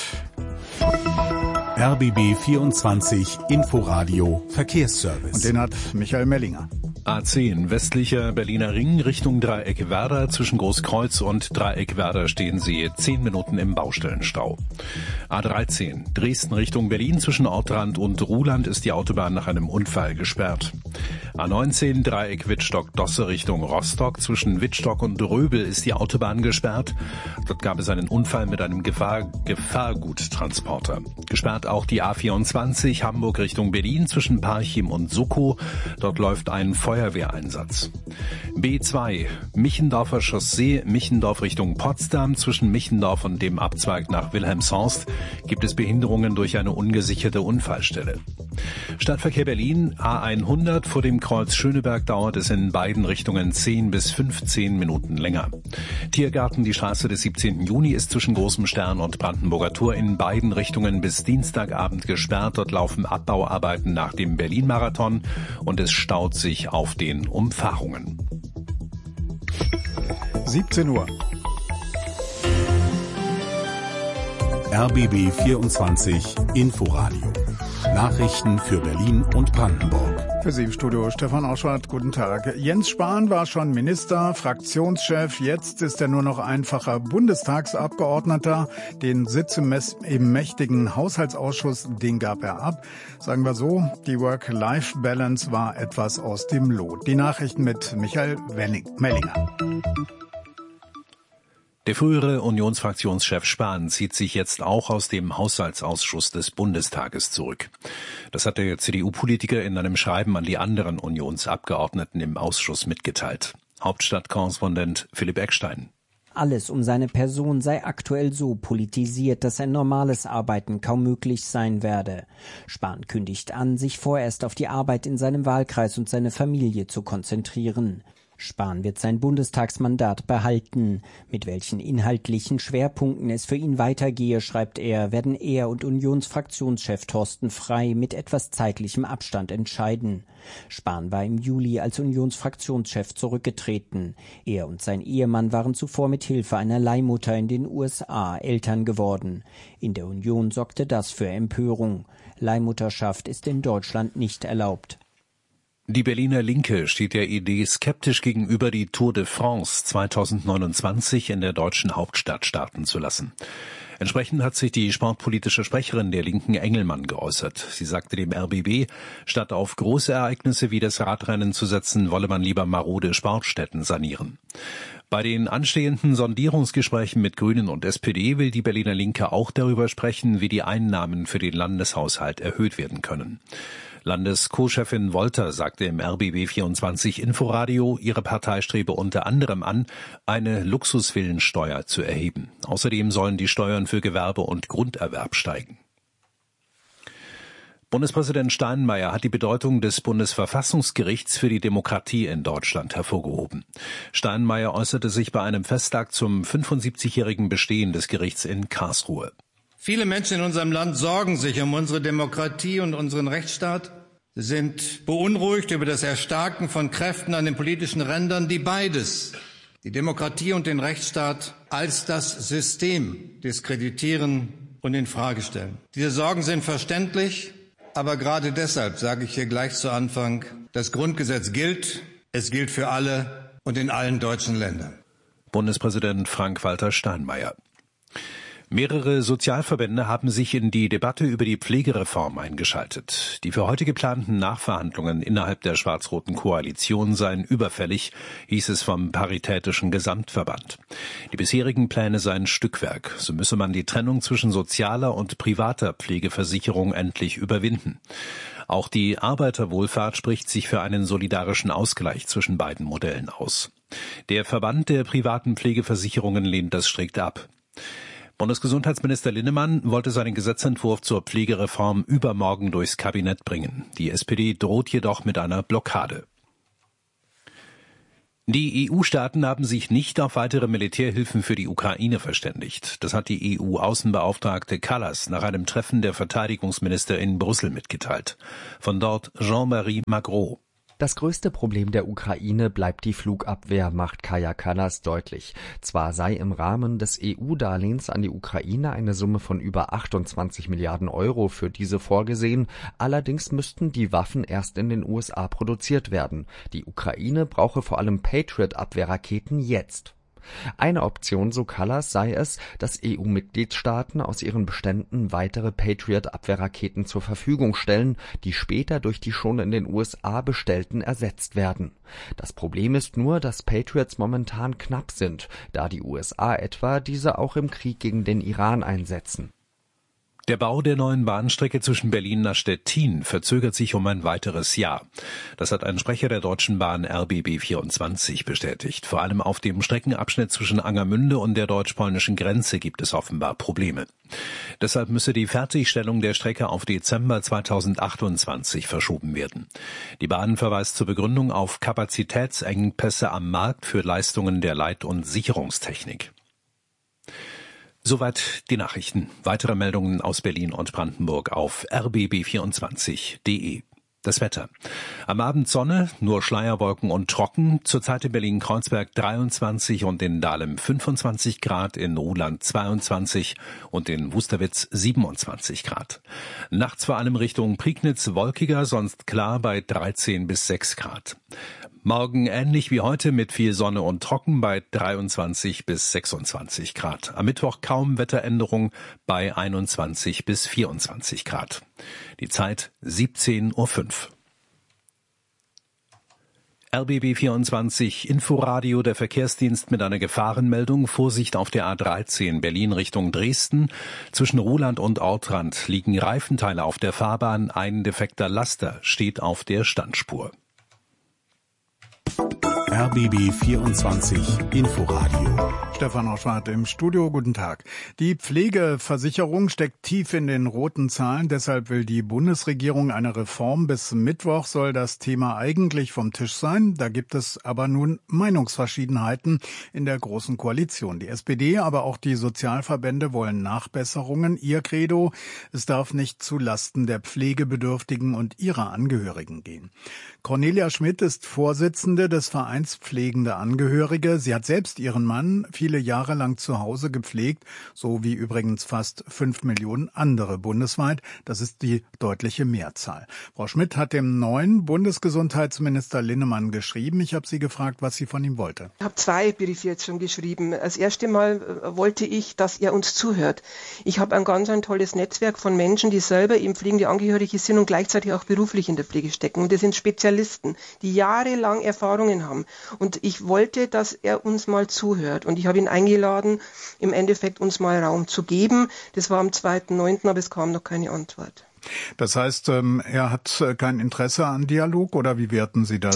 R B B vierundzwanzig Inforadio Verkehrsservice. Und den hat Michael Mellinger. A zehn, westlicher Berliner Ring Richtung Dreieck Werder. Zwischen Großkreuz und Dreieck Werder stehen Sie zehn Minuten im Baustellenstau. A dreizehn, Dresden Richtung Berlin. Zwischen Ortrand und Ruhland ist die Autobahn nach einem Unfall gesperrt. A neunzehn, Dreieck Wittstock-Dosse Richtung Rostock. Zwischen Wittstock und Röbel ist die Autobahn gesperrt. Dort gab es einen Unfall mit einem Gefahr Gefahrguttransporter. Gesperrt auch die A vierundzwanzig, Hamburg Richtung Berlin. Zwischen Parchim und Suckow. Dort läuft ein Feuerwehreinsatz. B zwei, Michendorfer Chaussee, Michendorf Richtung Potsdam. Zwischen Michendorf und dem Abzweig nach Wilhelmshorst gibt es Behinderungen durch eine ungesicherte Unfallstelle. Stadtverkehr Berlin, A hundert, vor dem Kreuz Schöneberg dauert es in beiden Richtungen zehn bis fünfzehn Minuten länger. Tiergarten, die Straße des siebzehnten Juni ist zwischen Großem Stern und Brandenburger Tor in beiden Richtungen bis Dienstagabend gesperrt. Dort laufen Abbauarbeiten nach dem Berlin-Marathon und es staut sich auf den Umfahrungen. siebzehn Uhr. R B B vierundzwanzig Inforadio. Nachrichten für Berlin und Brandenburg. Für Sie im Studio Stefan Auschwart, guten Tag. Jens Spahn war schon Minister, Fraktionschef, jetzt ist er nur noch einfacher Bundestagsabgeordneter. Den Sitz im, im mächtigen Haushaltsausschuss, den gab er ab. Sagen wir so, die Work-Life-Balance war etwas aus dem Lot. Die Nachrichten mit Michael Mellinger. Der frühere Unionsfraktionschef Spahn zieht sich jetzt auch aus dem Haushaltsausschuss des Bundestages zurück. Das hat der C D U-Politiker in einem Schreiben an die anderen Unionsabgeordneten im Ausschuss mitgeteilt. Hauptstadtkorrespondent Philipp Eckstein. Alles um seine Person sei aktuell so politisiert, dass ein normales Arbeiten kaum möglich sein werde. Spahn kündigt an, sich vorerst auf die Arbeit in seinem Wahlkreis und seine Familie zu konzentrieren. Spahn wird sein Bundestagsmandat behalten. Mit welchen inhaltlichen Schwerpunkten es für ihn weitergehe, schreibt er, werden er und Unionsfraktionschef Thorsten Frey mit etwas zeitlichem Abstand entscheiden. Spahn war im Juli als Unionsfraktionschef zurückgetreten. Er und sein Ehemann waren zuvor mit Hilfe einer Leihmutter in den U S A Eltern geworden. In der Union sorgte das für Empörung. Leihmutterschaft ist in Deutschland nicht erlaubt. Die Berliner Linke steht der Idee skeptisch gegenüber, die Tour de France zweitausendneunundzwanzig in der deutschen Hauptstadt starten zu lassen. Entsprechend hat sich die sportpolitische Sprecherin der Linken Engelmann geäußert. Sie sagte dem R B B, statt auf große Ereignisse wie das Radrennen zu setzen, wolle man lieber marode Sportstätten sanieren. Bei den anstehenden Sondierungsgesprächen mit Grünen und S P D will die Berliner Linke auch darüber sprechen, wie die Einnahmen für den Landeshaushalt erhöht werden können. Landes-Co-Chefin Wolter sagte im R B B vierundzwanzig Inforadio, ihre Partei strebe unter anderem an, eine Luxusvillensteuer zu erheben. Außerdem sollen die Steuern für Gewerbe und Grunderwerb steigen. Bundespräsident Steinmeier hat die Bedeutung des Bundesverfassungsgerichts für die Demokratie in Deutschland hervorgehoben. Steinmeier äußerte sich bei einem Festtag zum fünfundsiebzigjährigen Bestehen des Gerichts in Karlsruhe. Viele Menschen in unserem Land sorgen sich um unsere Demokratie und unseren Rechtsstaat, sind beunruhigt über das Erstarken von Kräften an den politischen Rändern, die beides, die Demokratie und den Rechtsstaat, als das System diskreditieren und in Frage stellen. Diese Sorgen sind verständlich, aber gerade deshalb sage ich hier gleich zu Anfang, das Grundgesetz gilt, es gilt für alle und in allen deutschen Ländern. Bundespräsident Frank-Walter Steinmeier. Mehrere Sozialverbände haben sich in die Debatte über die Pflegereform eingeschaltet. Die für heute geplanten Nachverhandlungen innerhalb der schwarz-roten Koalition seien überfällig, hieß es vom Paritätischen Gesamtverband. Die bisherigen Pläne seien Stückwerk. So müsse man die Trennung zwischen sozialer und privater Pflegeversicherung endlich überwinden. Auch die Arbeiterwohlfahrt spricht sich für einen solidarischen Ausgleich zwischen beiden Modellen aus. Der Verband der privaten Pflegeversicherungen lehnt das strikt ab. Bundesgesundheitsminister Linnemann wollte seinen Gesetzentwurf zur Pflegereform übermorgen durchs Kabinett bringen. Die S P D droht jedoch mit einer Blockade. Die E U-Staaten haben sich nicht auf weitere Militärhilfen für die Ukraine verständigt. Das hat die E U-Außenbeauftragte Kallas nach einem Treffen der Verteidigungsminister in Brüssel mitgeteilt. Von dort Jean-Marie Magro. Das größte Problem der Ukraine bleibt die Flugabwehr, macht Kaja Kallas deutlich. Zwar sei im Rahmen des E U-Darlehens an die Ukraine eine Summe von über achtundzwanzig Milliarden Euro für diese vorgesehen, allerdings müssten die Waffen erst in den U S A produziert werden. Die Ukraine brauche vor allem Patriot-Abwehrraketen jetzt. Eine Option, so Kallas, sei es, dass E U-Mitgliedstaaten aus ihren Beständen weitere Patriot-Abwehrraketen zur Verfügung stellen, die später durch die schon in den U S A bestellten ersetzt werden. Das Problem ist nur, dass Patriots momentan knapp sind, da die U S A etwa diese auch im Krieg gegen den Iran einsetzen. Der Bau der neuen Bahnstrecke zwischen Berlin nach Stettin verzögert sich um ein weiteres Jahr. Das hat ein Sprecher der Deutschen Bahn R B B vierundzwanzig bestätigt. Vor allem auf dem Streckenabschnitt zwischen Angermünde und der deutsch-polnischen Grenze gibt es offenbar Probleme. Deshalb müsse die Fertigstellung der Strecke auf Dezember zweitausendachtundzwanzig verschoben werden. Die Bahn verweist zur Begründung auf Kapazitätsengpässe am Markt für Leistungen der Leit- und Sicherungstechnik. Soweit die Nachrichten. Weitere Meldungen aus Berlin und Brandenburg auf r b b vierundzwanzig punkt d e. Das Wetter. Am Abend Sonne, nur Schleierwolken und trocken. Zurzeit in Berlin-Kreuzberg dreiundzwanzig und in Dahlem fünfundzwanzig Grad, in Ruhland zweiundzwanzig und in Wusterwitz siebenundzwanzig Grad. Nachts vor allem Richtung Prignitz wolkiger, sonst klar bei dreizehn bis sechs Grad. Morgen ähnlich wie heute mit viel Sonne und trocken bei dreiundzwanzig bis sechsundzwanzig Grad. Am Mittwoch kaum Wetteränderung bei einundzwanzig bis vierundzwanzig Grad. Die Zeit siebzehn Uhr fünf. R B B vierundzwanzig Inforadio, der Verkehrsdienst mit einer Gefahrenmeldung. Vorsicht auf der A dreizehn Berlin Richtung Dresden. Zwischen Ruhland und Ortrand liegen Reifenteile auf der Fahrbahn. Ein defekter Laster steht auf der Standspur. R B B vierundzwanzig Inforadio. Stefan Oschwart im Studio, guten Tag. Die Pflegeversicherung steckt tief in den roten Zahlen, deshalb will die Bundesregierung eine Reform. Bis Mittwoch soll das Thema eigentlich vom Tisch sein. Da gibt es aber nun Meinungsverschiedenheiten in der Großen Koalition. Die S P D, aber auch die Sozialverbände wollen Nachbesserungen. Ihr Credo: Es darf nicht zu Lasten der Pflegebedürftigen und ihrer Angehörigen gehen. Cornelia Schmidt ist Vorsitzende des Vereins Pflegende Angehörige. Sie hat selbst ihren Mann viele Jahre lang zu Hause gepflegt, so wie übrigens fast fünf Millionen andere bundesweit. Das ist die deutliche Mehrzahl. Frau Schmidt hat dem neuen Bundesgesundheitsminister Linnemann geschrieben. Ich habe sie gefragt, was sie von ihm wollte. Ich habe zwei Briefe jetzt schon geschrieben. Das erste Mal wollte ich, dass er uns zuhört. Ich habe ein ganz ein tolles Netzwerk von Menschen, die selber eben pflegende Angehörige sind und gleichzeitig auch beruflich in der Pflege stecken. Und das sind Spezialisten, die jahrelang Erfahrungen haben. Und ich wollte, dass er uns mal zuhört. Und ich habe ihn eingeladen, im Endeffekt uns mal Raum zu geben. Das war am zweiten neunten, aber es kam noch keine Antwort. Das heißt, er hat kein Interesse an Dialog, oder wie werten Sie das?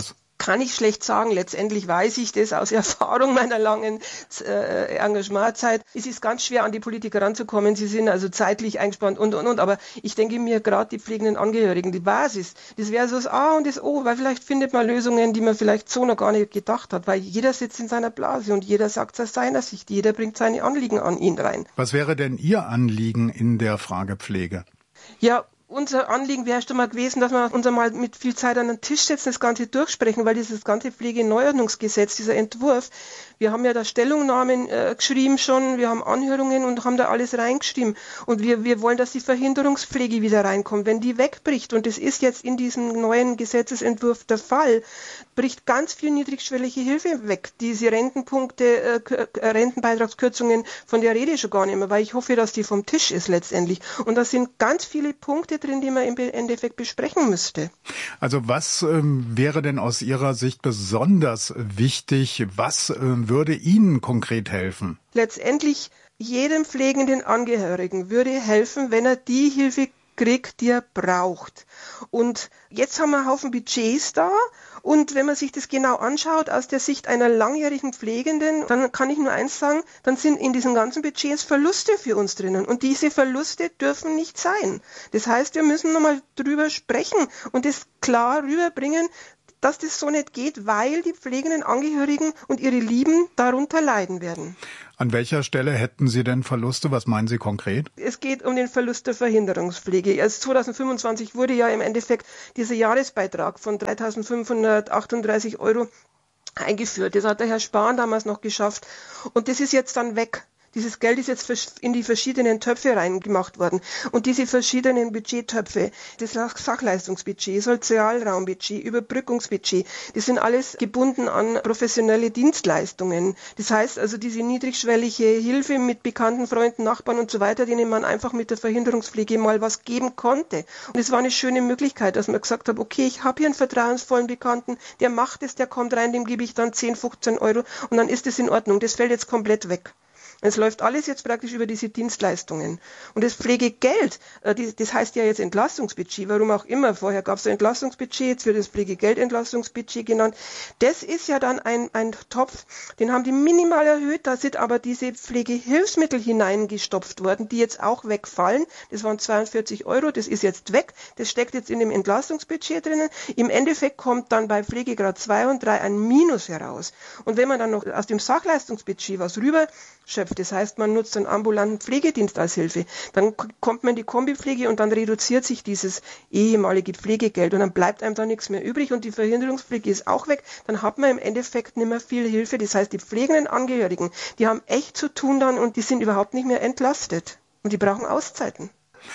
kann ich schlecht sagen. Letztendlich weiß ich das aus Erfahrung meiner langen äh, Engagementzeit. Es ist ganz schwer, an die Politiker ranzukommen. Sie sind also zeitlich eingespannt und, und, und. Aber ich denke mir, gerade die pflegenden Angehörigen, die Basis, das wäre so das A und das O, weil vielleicht findet man Lösungen, die man vielleicht so noch gar nicht gedacht hat. Weil jeder sitzt in seiner Blase und jeder sagt es aus seiner Sicht. Jeder bringt seine Anliegen an ihn rein. Was wäre denn Ihr Anliegen in der Frage Pflege? Ja, unser Anliegen wäre schon mal gewesen, dass wir uns einmal mit viel Zeit an den Tisch setzen, das Ganze durchsprechen, weil dieses ganze Pflegeneuordnungsgesetz, dieser Entwurf, wir haben ja da Stellungnahmen äh, geschrieben schon, wir haben Anhörungen und haben da alles reingeschrieben. Und wir, wir wollen, dass die Verhinderungspflege wieder reinkommt. Wenn die wegbricht, und das ist jetzt in diesem neuen Gesetzesentwurf der Fall, bricht ganz viel niedrigschwellige Hilfe weg. Diese Rentenpunkte, äh, Rentenbeitragskürzungen, von der rede ich schon gar nicht mehr, weil ich hoffe, dass die vom Tisch ist letztendlich. Und da sind ganz viele Punkte drin, die man im Endeffekt besprechen müsste. Also was ähm, wäre denn aus Ihrer Sicht besonders wichtig? Was ähm, würde Ihnen konkret helfen? Letztendlich jedem pflegenden Angehörigen würde helfen, wenn er die Hilfe kriegt, die er braucht. Und jetzt haben wir einen Haufen Budgets da. Und wenn man sich das genau anschaut, aus der Sicht einer langjährigen Pflegenden, dann kann ich nur eins sagen, dann sind in diesen ganzen Budgets Verluste für uns drinnen. Und diese Verluste dürfen nicht sein. Das heißt, wir müssen nochmal drüber sprechen und das klar rüberbringen, dass das so nicht geht, weil die pflegenden Angehörigen und ihre Lieben darunter leiden werden. An welcher Stelle hätten Sie denn Verluste? Was meinen Sie konkret? Es geht um den Verlust der Verhinderungspflege. Also zweitausendfünfundzwanzig wurde ja im Endeffekt dieser Jahresbeitrag von dreitausendfünfhundertachtunddreißig Euro eingeführt. Das hat der Herr Spahn damals noch geschafft. Und das ist jetzt dann weg. Dieses Geld ist jetzt in die verschiedenen Töpfe reingemacht worden. Und diese verschiedenen Budgettöpfe, das Sachleistungsbudget, Sozialraumbudget, Überbrückungsbudget, das sind alles gebunden an professionelle Dienstleistungen. Das heißt also, diese niedrigschwellige Hilfe mit bekannten Freunden, Nachbarn und so weiter, denen man einfach mit der Verhinderungspflege mal was geben konnte. Und es war eine schöne Möglichkeit, dass man gesagt hat, okay, ich habe hier einen vertrauensvollen Bekannten, der macht es, der kommt rein, dem gebe ich dann zehn, fünfzehn Euro und dann ist es in Ordnung. Das fällt jetzt komplett weg. Es läuft alles jetzt praktisch über diese Dienstleistungen. Und das Pflegegeld, das heißt ja jetzt Entlastungsbudget, warum auch immer. Vorher gab es ein Entlastungsbudget, jetzt wird das Pflegegeldentlastungsbudget genannt. Das ist ja dann ein, ein Topf, den haben die minimal erhöht, da sind aber diese Pflegehilfsmittel hineingestopft worden, die jetzt auch wegfallen. Das waren zweiundvierzig Euro, das ist jetzt weg, das steckt jetzt in dem Entlastungsbudget drinnen. Im Endeffekt kommt dann bei Pflegegrad zwei und drei ein Minus heraus. Und wenn man dann noch aus dem Sachleistungsbudget was rüber schöpft, das heißt, man nutzt einen ambulanten Pflegedienst als Hilfe. Dann kommt man in die Kombipflege und dann reduziert sich dieses ehemalige Pflegegeld und dann bleibt einem da nichts mehr übrig und die Verhinderungspflege ist auch weg. Dann hat man im Endeffekt nicht mehr viel Hilfe. Das heißt, die pflegenden Angehörigen, die haben echt zu tun dann und die sind überhaupt nicht mehr entlastet. Und die brauchen Auszeiten.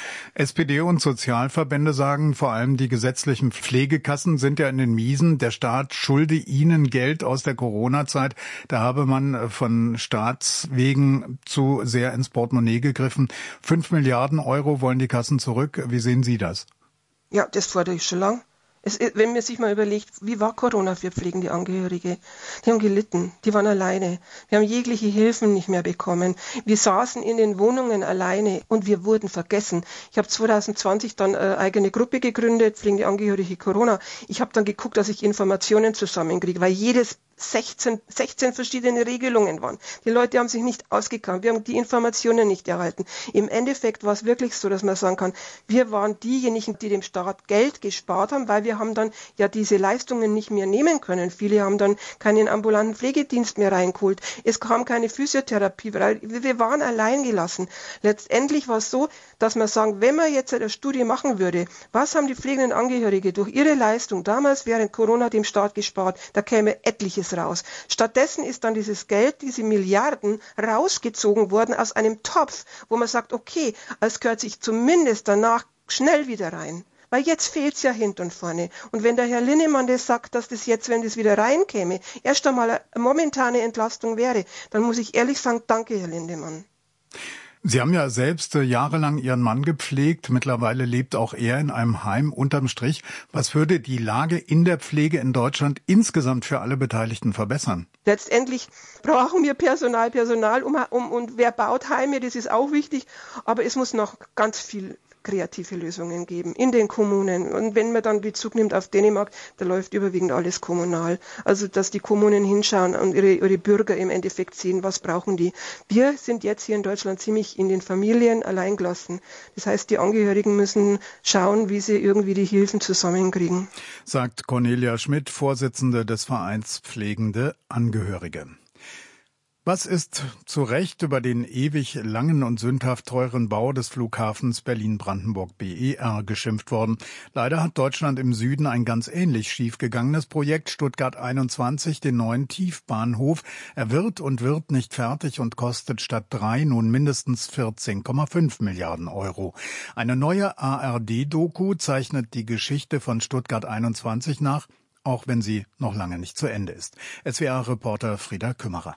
S P D und Sozialverbände sagen, vor allem die gesetzlichen Pflegekassen sind ja in den Miesen. Der Staat schulde ihnen Geld aus der Corona-Zeit. Da habe man von Staatswegen zu sehr ins Portemonnaie gegriffen. Fünf Milliarden Euro wollen die Kassen zurück. Wie sehen Sie das? Ja, das fordere ich schon lang. Es, wenn man sich mal überlegt, wie war Corona für pflegende Angehörige? Die haben gelitten, die waren alleine. Wir haben jegliche Hilfen nicht mehr bekommen. Wir saßen in den Wohnungen alleine und wir wurden vergessen. Ich habe zwanzig zwanzig dann eine eigene Gruppe gegründet, pflegende Angehörige Corona. Ich habe dann geguckt, dass ich Informationen zusammenkriege, weil jedes sechzehn, sechzehn verschiedene Regelungen waren. Die Leute haben sich nicht ausgekannt. Wir haben die Informationen nicht erhalten. Im Endeffekt war es wirklich so, dass man sagen kann, wir waren diejenigen, die dem Staat Geld gespart haben, weil wir haben dann ja diese Leistungen nicht mehr nehmen können. Viele haben dann keinen ambulanten Pflegedienst mehr reingeholt. Es kam keine Physiotherapie, weil wir waren allein gelassen. Letztendlich war es so, dass man sagen, wenn man jetzt eine Studie machen würde, was haben die pflegenden Angehörige durch ihre Leistung damals während Corona dem Staat gespart, da käme etliches raus. Stattdessen ist dann dieses Geld, diese Milliarden rausgezogen worden aus einem Topf, wo man sagt, okay, es gehört sich zumindest danach schnell wieder rein. Weil jetzt fehlt's ja hinten und vorne. Und wenn der Herr Linnemann das sagt, dass das jetzt, wenn das wieder reinkäme, erst einmal eine momentane Entlastung wäre, dann muss ich ehrlich sagen, danke, Herr Linnemann. Sie haben ja selbst äh, jahrelang Ihren Mann gepflegt. Mittlerweile lebt auch er in einem Heim. Unterm Strich, was würde die Lage in der Pflege in Deutschland insgesamt für alle Beteiligten verbessern? Letztendlich brauchen wir Personal, Personal um, um, und wer baut Heime, das ist auch wichtig. Aber es muss noch ganz viel kreative Lösungen geben in den Kommunen. Und wenn man dann Bezug nimmt auf Dänemark, da läuft überwiegend alles kommunal. Also dass die Kommunen hinschauen und ihre, ihre Bürger im Endeffekt sehen, was brauchen die. Wir sind jetzt hier in Deutschland ziemlich in den Familien alleingelassen. Das heißt, die Angehörigen müssen schauen, wie sie irgendwie die Hilfen zusammenkriegen. Sagt Cornelia Schmidt, Vorsitzende des Vereins Pflegende Angehörige. Was ist zu Recht über den ewig langen und sündhaft teuren Bau des Flughafens Berlin-Brandenburg-B E R geschimpft worden? Leider hat Deutschland im Süden ein ganz ähnlich schiefgegangenes Projekt Stuttgart einundzwanzig, den neuen Tiefbahnhof. Er wird und wird nicht fertig und kostet statt drei nun mindestens vierzehn Komma fünf Milliarden Euro. Eine neue A R D-Doku zeichnet die Geschichte von Stuttgart einundzwanzig nach, auch wenn sie noch lange nicht zu Ende ist. S W R-Reporter Frieda Kümmerer.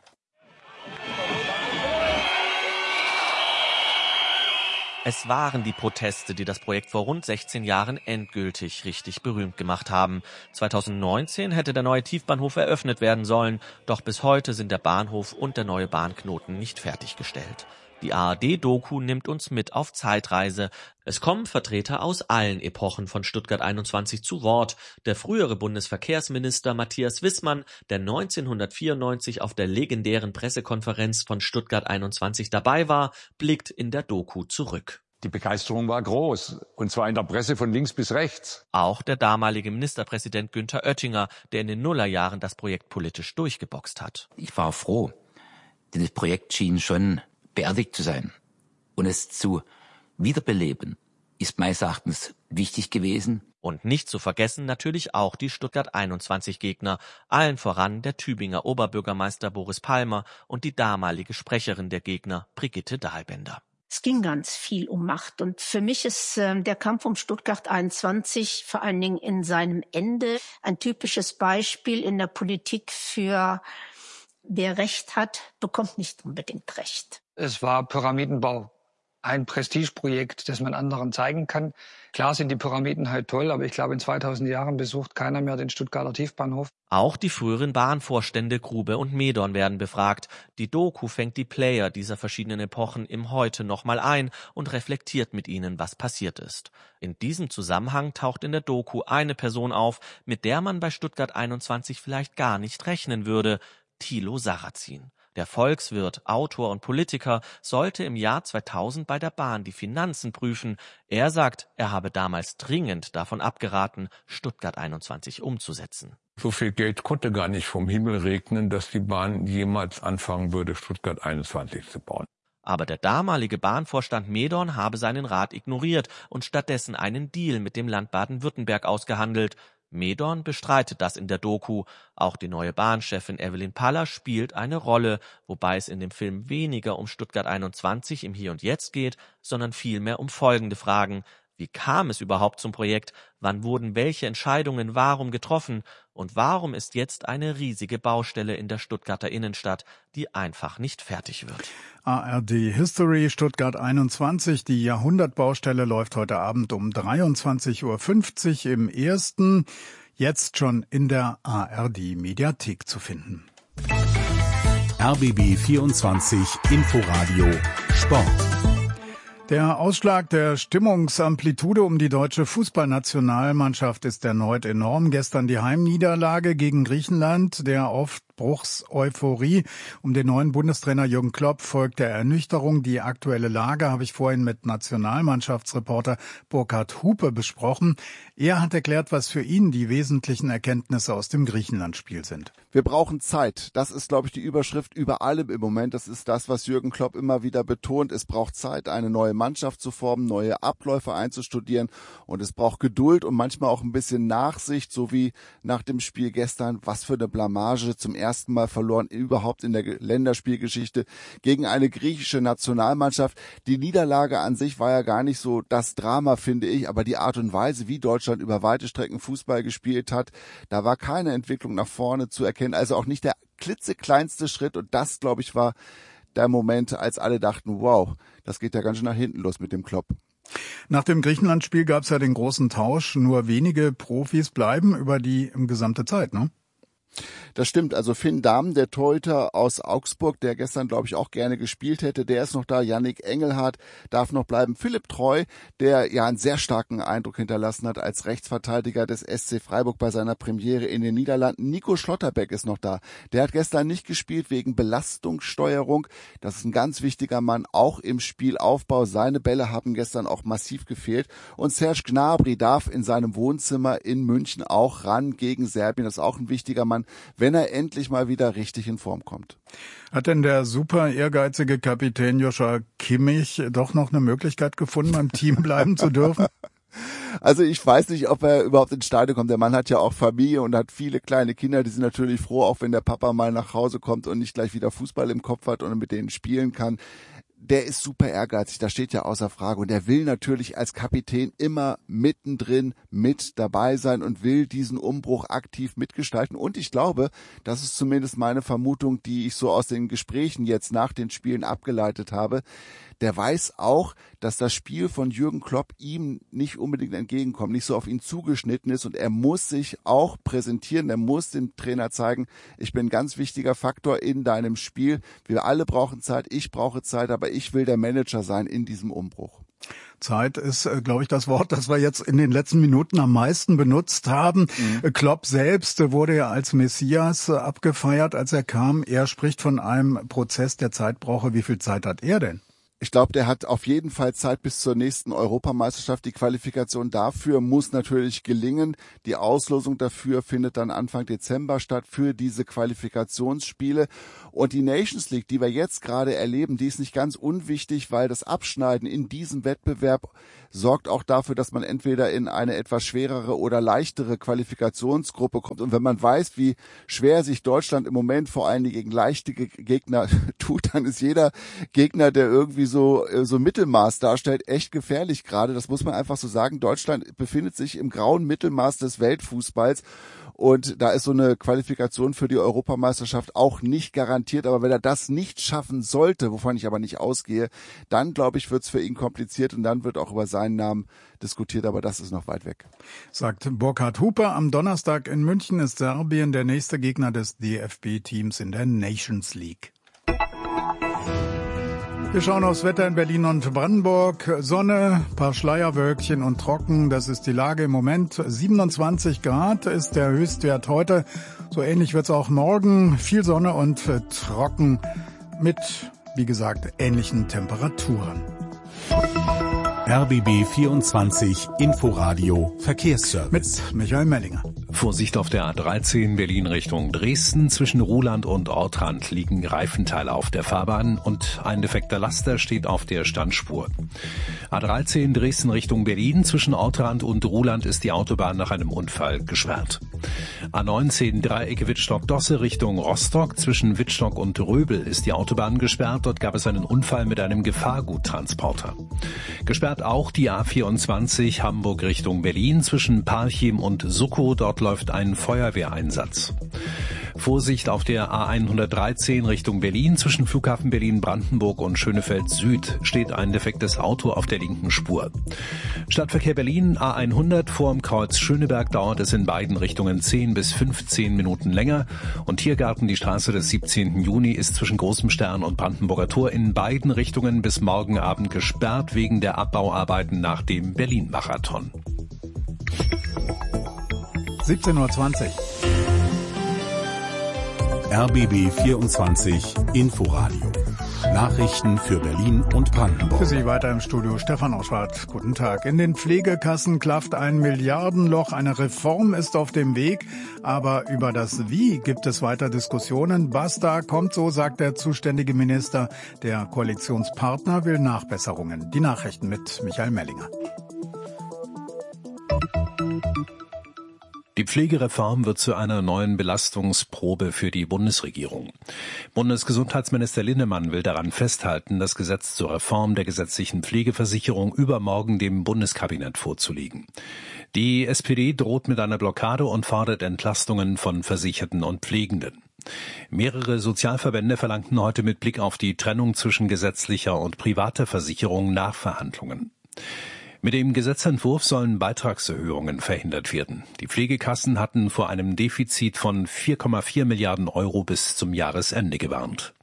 Es waren die Proteste, die das Projekt vor rund sechzehn Jahren endgültig richtig berühmt gemacht haben. zweitausendneunzehn hätte der neue Tiefbahnhof eröffnet werden sollen, doch bis heute sind der Bahnhof und der neue Bahnknoten nicht fertiggestellt. Die A R D-Doku nimmt uns mit auf Zeitreise. Es kommen Vertreter aus allen Epochen von Stuttgart einundzwanzig zu Wort. Der frühere Bundesverkehrsminister Matthias Wissmann, der neunzehnhundertvierundneunzig auf der legendären Pressekonferenz von Stuttgart einundzwanzig dabei war, blickt in der Doku zurück. Die Begeisterung war groß, und zwar in der Presse von links bis rechts. Auch der damalige Ministerpräsident Günther Oettinger, der in den Nullerjahren das Projekt politisch durchgeboxt hat. Ich war froh, denn das Projekt schien schon beerdigt zu sein. Und es zu wiederbeleben ist meines Erachtens wichtig gewesen. Und nicht zu vergessen natürlich auch die Stuttgart einundzwanzig Gegner, allen voran der Tübinger Oberbürgermeister Boris Palmer und die damalige Sprecherin der Gegner Brigitte Dahlbender. Es ging ganz viel um Macht, und für mich ist äh, der Kampf um Stuttgart einundzwanzig vor allen Dingen in seinem Ende ein typisches Beispiel in der Politik für wer Recht hat, bekommt nicht unbedingt Recht. Es war Pyramidenbau, ein Prestigeprojekt, das man anderen zeigen kann. Klar sind die Pyramiden halt toll, aber ich glaube, in zweitausend Jahren besucht keiner mehr den Stuttgarter Tiefbahnhof. Auch die früheren Bahnvorstände Grube und Medorn werden befragt. Die Doku fängt die Player dieser verschiedenen Epochen im Heute nochmal ein und reflektiert mit ihnen, was passiert ist. In diesem Zusammenhang taucht in der Doku eine Person auf, mit der man bei Stuttgart einundzwanzig vielleicht gar nicht rechnen würde: Thilo Sarrazin. Der Volkswirt, Autor und Politiker sollte im Jahr zweitausend bei der Bahn die Finanzen prüfen. Er sagt, er habe damals dringend davon abgeraten, Stuttgart einundzwanzig umzusetzen. So viel Geld konnte gar nicht vom Himmel regnen, dass die Bahn jemals anfangen würde, Stuttgart einundzwanzig zu bauen. Aber der damalige Bahnvorstand Medorn habe seinen Rat ignoriert und stattdessen einen Deal mit dem Land Baden-Württemberg ausgehandelt. Medorn bestreitet das in der Doku. Auch die neue Bahnchefin Evelyn Paller spielt eine Rolle, wobei es in dem Film weniger um Stuttgart einundzwanzig im Hier und Jetzt geht, sondern vielmehr um folgende Fragen: Wie kam es überhaupt zum Projekt? Wann wurden welche Entscheidungen warum getroffen? Und warum ist jetzt eine riesige Baustelle in der Stuttgarter Innenstadt, die einfach nicht fertig wird? A R D History Stuttgart einundzwanzig. Die Jahrhundertbaustelle läuft heute Abend um dreiundzwanzig Uhr fünfzig im Ersten. Jetzt schon in der A R D Mediathek zu finden. R B B vierundzwanzig Inforadio Sport. Der Ausschlag der Stimmungsamplitude um die deutsche Fußballnationalmannschaft ist erneut enorm. Gestern die Heimniederlage gegen Griechenland, der Aufbruchseuphorie um den neuen Bundestrainer Jürgen Klopp folgt der Ernüchterung. Die aktuelle Lage habe ich vorhin mit Nationalmannschaftsreporter Burkhard Hupe besprochen. Er hat erklärt, was für ihn die wesentlichen Erkenntnisse aus dem Griechenland-Spiel sind. Wir brauchen Zeit. Das ist, glaube ich, die Überschrift über allem im Moment. Das ist das, was Jürgen Klopp immer wieder betont. Es braucht Zeit, eine neue Mannschaft zu formen, neue Abläufe einzustudieren, und es braucht Geduld und manchmal auch ein bisschen Nachsicht, so wie nach dem Spiel gestern. Was für eine Blamage, zum ersten Mal verloren überhaupt in der Länderspielgeschichte gegen eine griechische Nationalmannschaft. Die Niederlage an sich war ja gar nicht so das Drama, finde ich, aber die Art und Weise, wie Deutschland über weite Strecken Fußball gespielt hat, da war keine Entwicklung nach vorne zu erkennen, also auch nicht der klitzekleinste Schritt, und das, glaube ich, war der Moment, als alle dachten, wow, das geht ja ganz schön nach hinten los mit dem Klopp. Nach dem Griechenland-Spiel gab es ja den großen Tausch. Nur wenige Profis bleiben über die gesamte Zeit, ne? Das stimmt, also Finn Dahmen, der Torhüter aus Augsburg, der gestern, glaube ich, auch gerne gespielt hätte, der ist noch da. Yannick Engelhardt darf noch bleiben. Philipp Treu, der ja einen sehr starken Eindruck hinterlassen hat als Rechtsverteidiger des S C Freiburg bei seiner Premiere in den Niederlanden. Nico Schlotterbeck ist noch da. Der hat gestern nicht gespielt wegen Belastungssteuerung. Das ist ein ganz wichtiger Mann, auch im Spielaufbau. Seine Bälle haben gestern auch massiv gefehlt. Und Serge Gnabry darf in seinem Wohnzimmer in München auch ran gegen Serbien. Das ist auch ein wichtiger Mann, wenn er endlich mal wieder richtig in Form kommt. Hat denn der super ehrgeizige Kapitän Joshua Kimmich doch noch eine Möglichkeit gefunden, beim Team bleiben zu dürfen? Also ich weiß nicht, ob er überhaupt ins Stadion kommt. Der Mann hat ja auch Familie und hat viele kleine Kinder. Die sind natürlich froh, auch wenn der Papa mal nach Hause kommt und nicht gleich wieder Fußball im Kopf hat und mit denen spielen kann. Der ist super ehrgeizig, das steht ja außer Frage. Und der will natürlich als Kapitän immer mittendrin mit dabei sein und will diesen Umbruch aktiv mitgestalten. Und ich glaube, das ist zumindest meine Vermutung, die ich so aus den Gesprächen jetzt nach den Spielen abgeleitet habe. Der weiß auch, dass das Spiel von Jürgen Klopp ihm nicht unbedingt entgegenkommt, nicht so auf ihn zugeschnitten ist. Und er muss sich auch präsentieren, er muss dem Trainer zeigen, ich bin ein ganz wichtiger Faktor in deinem Spiel. Wir alle brauchen Zeit, ich brauche Zeit, aber ich will der Manager sein in diesem Umbruch. Zeit ist, glaube ich, das Wort, das wir jetzt in den letzten Minuten am meisten benutzt haben. Mhm. Klopp selbst wurde ja als Messias abgefeiert, als er kam. Er spricht von einem Prozess, der Zeit brauche. Wie viel Zeit hat er denn? Ich glaube, der hat auf jeden Fall Zeit bis zur nächsten Europameisterschaft. Die Qualifikation dafür muss natürlich gelingen. Die Auslosung dafür findet dann Anfang Dezember statt für diese Qualifikationsspiele. Und die Nations League, die wir jetzt gerade erleben, die ist nicht ganz unwichtig, weil das Abschneiden in diesem Wettbewerb sorgt auch dafür, dass man entweder in eine etwas schwerere oder leichtere Qualifikationsgruppe kommt. Und wenn man weiß, wie schwer sich Deutschland im Moment vor allen Dingen gegen leichte Gegner tut, dann ist jeder Gegner, der irgendwie so so Mittelmaß darstellt, echt gefährlich gerade. Das muss man einfach so sagen. Deutschland befindet sich im grauen Mittelmaß des Weltfußballs. Und da ist so eine Qualifikation für die Europameisterschaft auch nicht garantiert. Aber wenn er das nicht schaffen sollte, wovon ich aber nicht ausgehe, dann, glaube ich, wird es für ihn kompliziert und dann wird auch über seinen Namen diskutiert. Aber das ist noch weit weg. Sagt Burkhard Huper. Am Donnerstag in München ist Serbien der nächste Gegner des D F B-Teams in der Nations League. Wir schauen aufs Wetter in Berlin und Brandenburg. Sonne, paar Schleierwölkchen und trocken. Das ist die Lage im Moment. siebenundzwanzig Grad ist der Höchstwert heute. So ähnlich wird es auch morgen. Viel Sonne und trocken mit, wie gesagt, ähnlichen Temperaturen. R B B vierundzwanzig Inforadio Verkehrsservice. Mit Michael Mellinger. Vorsicht auf der A dreizehn Berlin Richtung Dresden. Zwischen Ruhland und Ortrand liegen Reifenteile auf der Fahrbahn und ein defekter Laster steht auf der Standspur. A dreizehn Dresden Richtung Berlin. Zwischen Ortrand und Ruhland ist die Autobahn nach einem Unfall gesperrt. A neunzehn Dreiecke Wittstock-Dosse Richtung Rostock. Zwischen Wittstock und Röbel ist die Autobahn gesperrt. Dort gab es einen Unfall mit einem Gefahrguttransporter. Gesperrt auch die A vierundzwanzig Hamburg Richtung Berlin zwischen Parchim und Suckow. Dort läuft ein Feuerwehreinsatz. Vorsicht auf der A hundertdreizehn Richtung Berlin. Zwischen Flughafen Berlin-Brandenburg und Schönefeld Süd steht ein defektes Auto auf der linken Spur. Stadtverkehr Berlin A hundert vorm Kreuz Schöneberg dauert es in beiden Richtungen zehn bis fünfzehn Minuten länger. Und Tiergarten, die Straße des siebzehnten Juni, ist zwischen Großem Stern und Brandenburger Tor in beiden Richtungen bis morgen Abend gesperrt wegen der Abbauarbeiten nach dem Berlin-Marathon. siebzehn Uhr zwanzig. R B B vierundzwanzig Inforadio. Nachrichten für Berlin und Brandenburg. Für Sie weiter im Studio Stefan Oschwart. Guten Tag. In den Pflegekassen klafft ein Milliardenloch. Eine Reform ist auf dem Weg. Aber über das Wie gibt es weiter Diskussionen. Basta kommt, so sagt der zuständige Minister. Der Koalitionspartner will Nachbesserungen. Die Nachrichten mit Michael Mellinger. Die Pflegereform wird zu einer neuen Belastungsprobe für die Bundesregierung. Bundesgesundheitsminister Linnemann will daran festhalten, das Gesetz zur Reform der gesetzlichen Pflegeversicherung übermorgen dem Bundeskabinett vorzulegen. Die S P D droht mit einer Blockade und fordert Entlastungen von Versicherten und Pflegenden. Mehrere Sozialverbände verlangten heute mit Blick auf die Trennung zwischen gesetzlicher und privater Versicherung Nachverhandlungen. Mit dem Gesetzentwurf sollen Beitragserhöhungen verhindert werden. Die Pflegekassen hatten vor einem Defizit von vier Komma vier Milliarden Euro bis zum Jahresende gewarnt.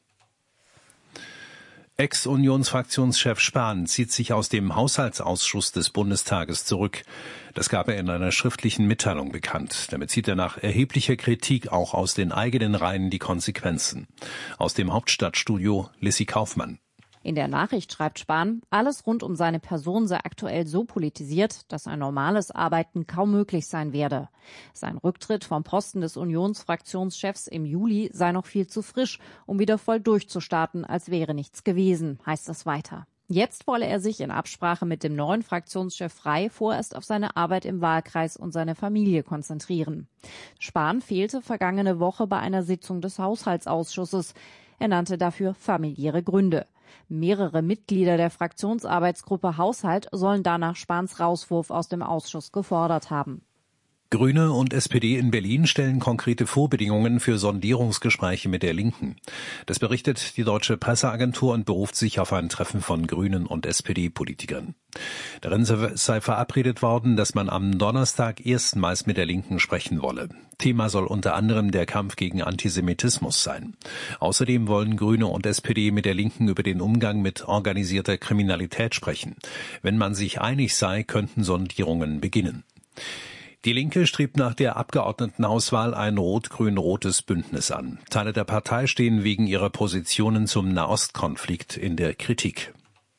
Ex-Unionsfraktionschef Spahn zieht sich aus dem Haushaltsausschuss des Bundestages zurück. Das gab er in einer schriftlichen Mitteilung bekannt. Damit zieht er nach erheblicher Kritik auch aus den eigenen Reihen die Konsequenzen. Aus dem Hauptstadtstudio Lissy Kaufmann. In der Nachricht schreibt Spahn, alles rund um seine Person sei aktuell so politisiert, dass ein normales Arbeiten kaum möglich sein werde. Sein Rücktritt vom Posten des Unionsfraktionschefs im Juli sei noch viel zu frisch, um wieder voll durchzustarten, als wäre nichts gewesen, heißt es weiter. Jetzt wolle er sich in Absprache mit dem neuen Fraktionschef Frey vorerst auf seine Arbeit im Wahlkreis und seine Familie konzentrieren. Spahn fehlte vergangene Woche bei einer Sitzung des Haushaltsausschusses. Er nannte dafür familiäre Gründe. Mehrere Mitglieder der Fraktionsarbeitsgruppe Haushalt sollen danach Spahns Rauswurf aus dem Ausschuss gefordert haben. Grüne und S P D in Berlin stellen konkrete Vorbedingungen für Sondierungsgespräche mit der Linken. Das berichtet die Deutsche Presseagentur und beruft sich auf ein Treffen von Grünen und S P D-Politikern. Darin sei verabredet worden, dass man am Donnerstag erstmals mit der Linken sprechen wolle. Thema soll unter anderem der Kampf gegen Antisemitismus sein. Außerdem wollen Grüne und S P D mit der Linken über den Umgang mit organisierter Kriminalität sprechen. Wenn man sich einig sei, könnten Sondierungen beginnen. Die Linke strebt nach der Abgeordnetenauswahl ein rot-grün-rotes Bündnis an. Teile der Partei stehen wegen ihrer Positionen zum Nahostkonflikt in der Kritik.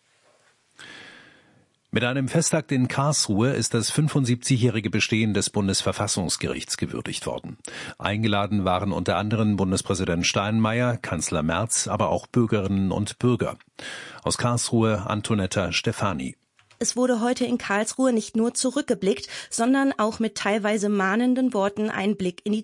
Mit einem Festakt in Karlsruhe ist das fünfundsiebzigjährige Bestehen des Bundesverfassungsgerichts gewürdigt worden. Eingeladen waren unter anderem Bundespräsident Steinmeier, Kanzler Merz, aber auch Bürgerinnen und Bürger. Aus Karlsruhe Antonetta Stefani. Es wurde heute in Karlsruhe nicht nur zurückgeblickt, sondern auch mit teilweise mahnenden Worten ein Blick in die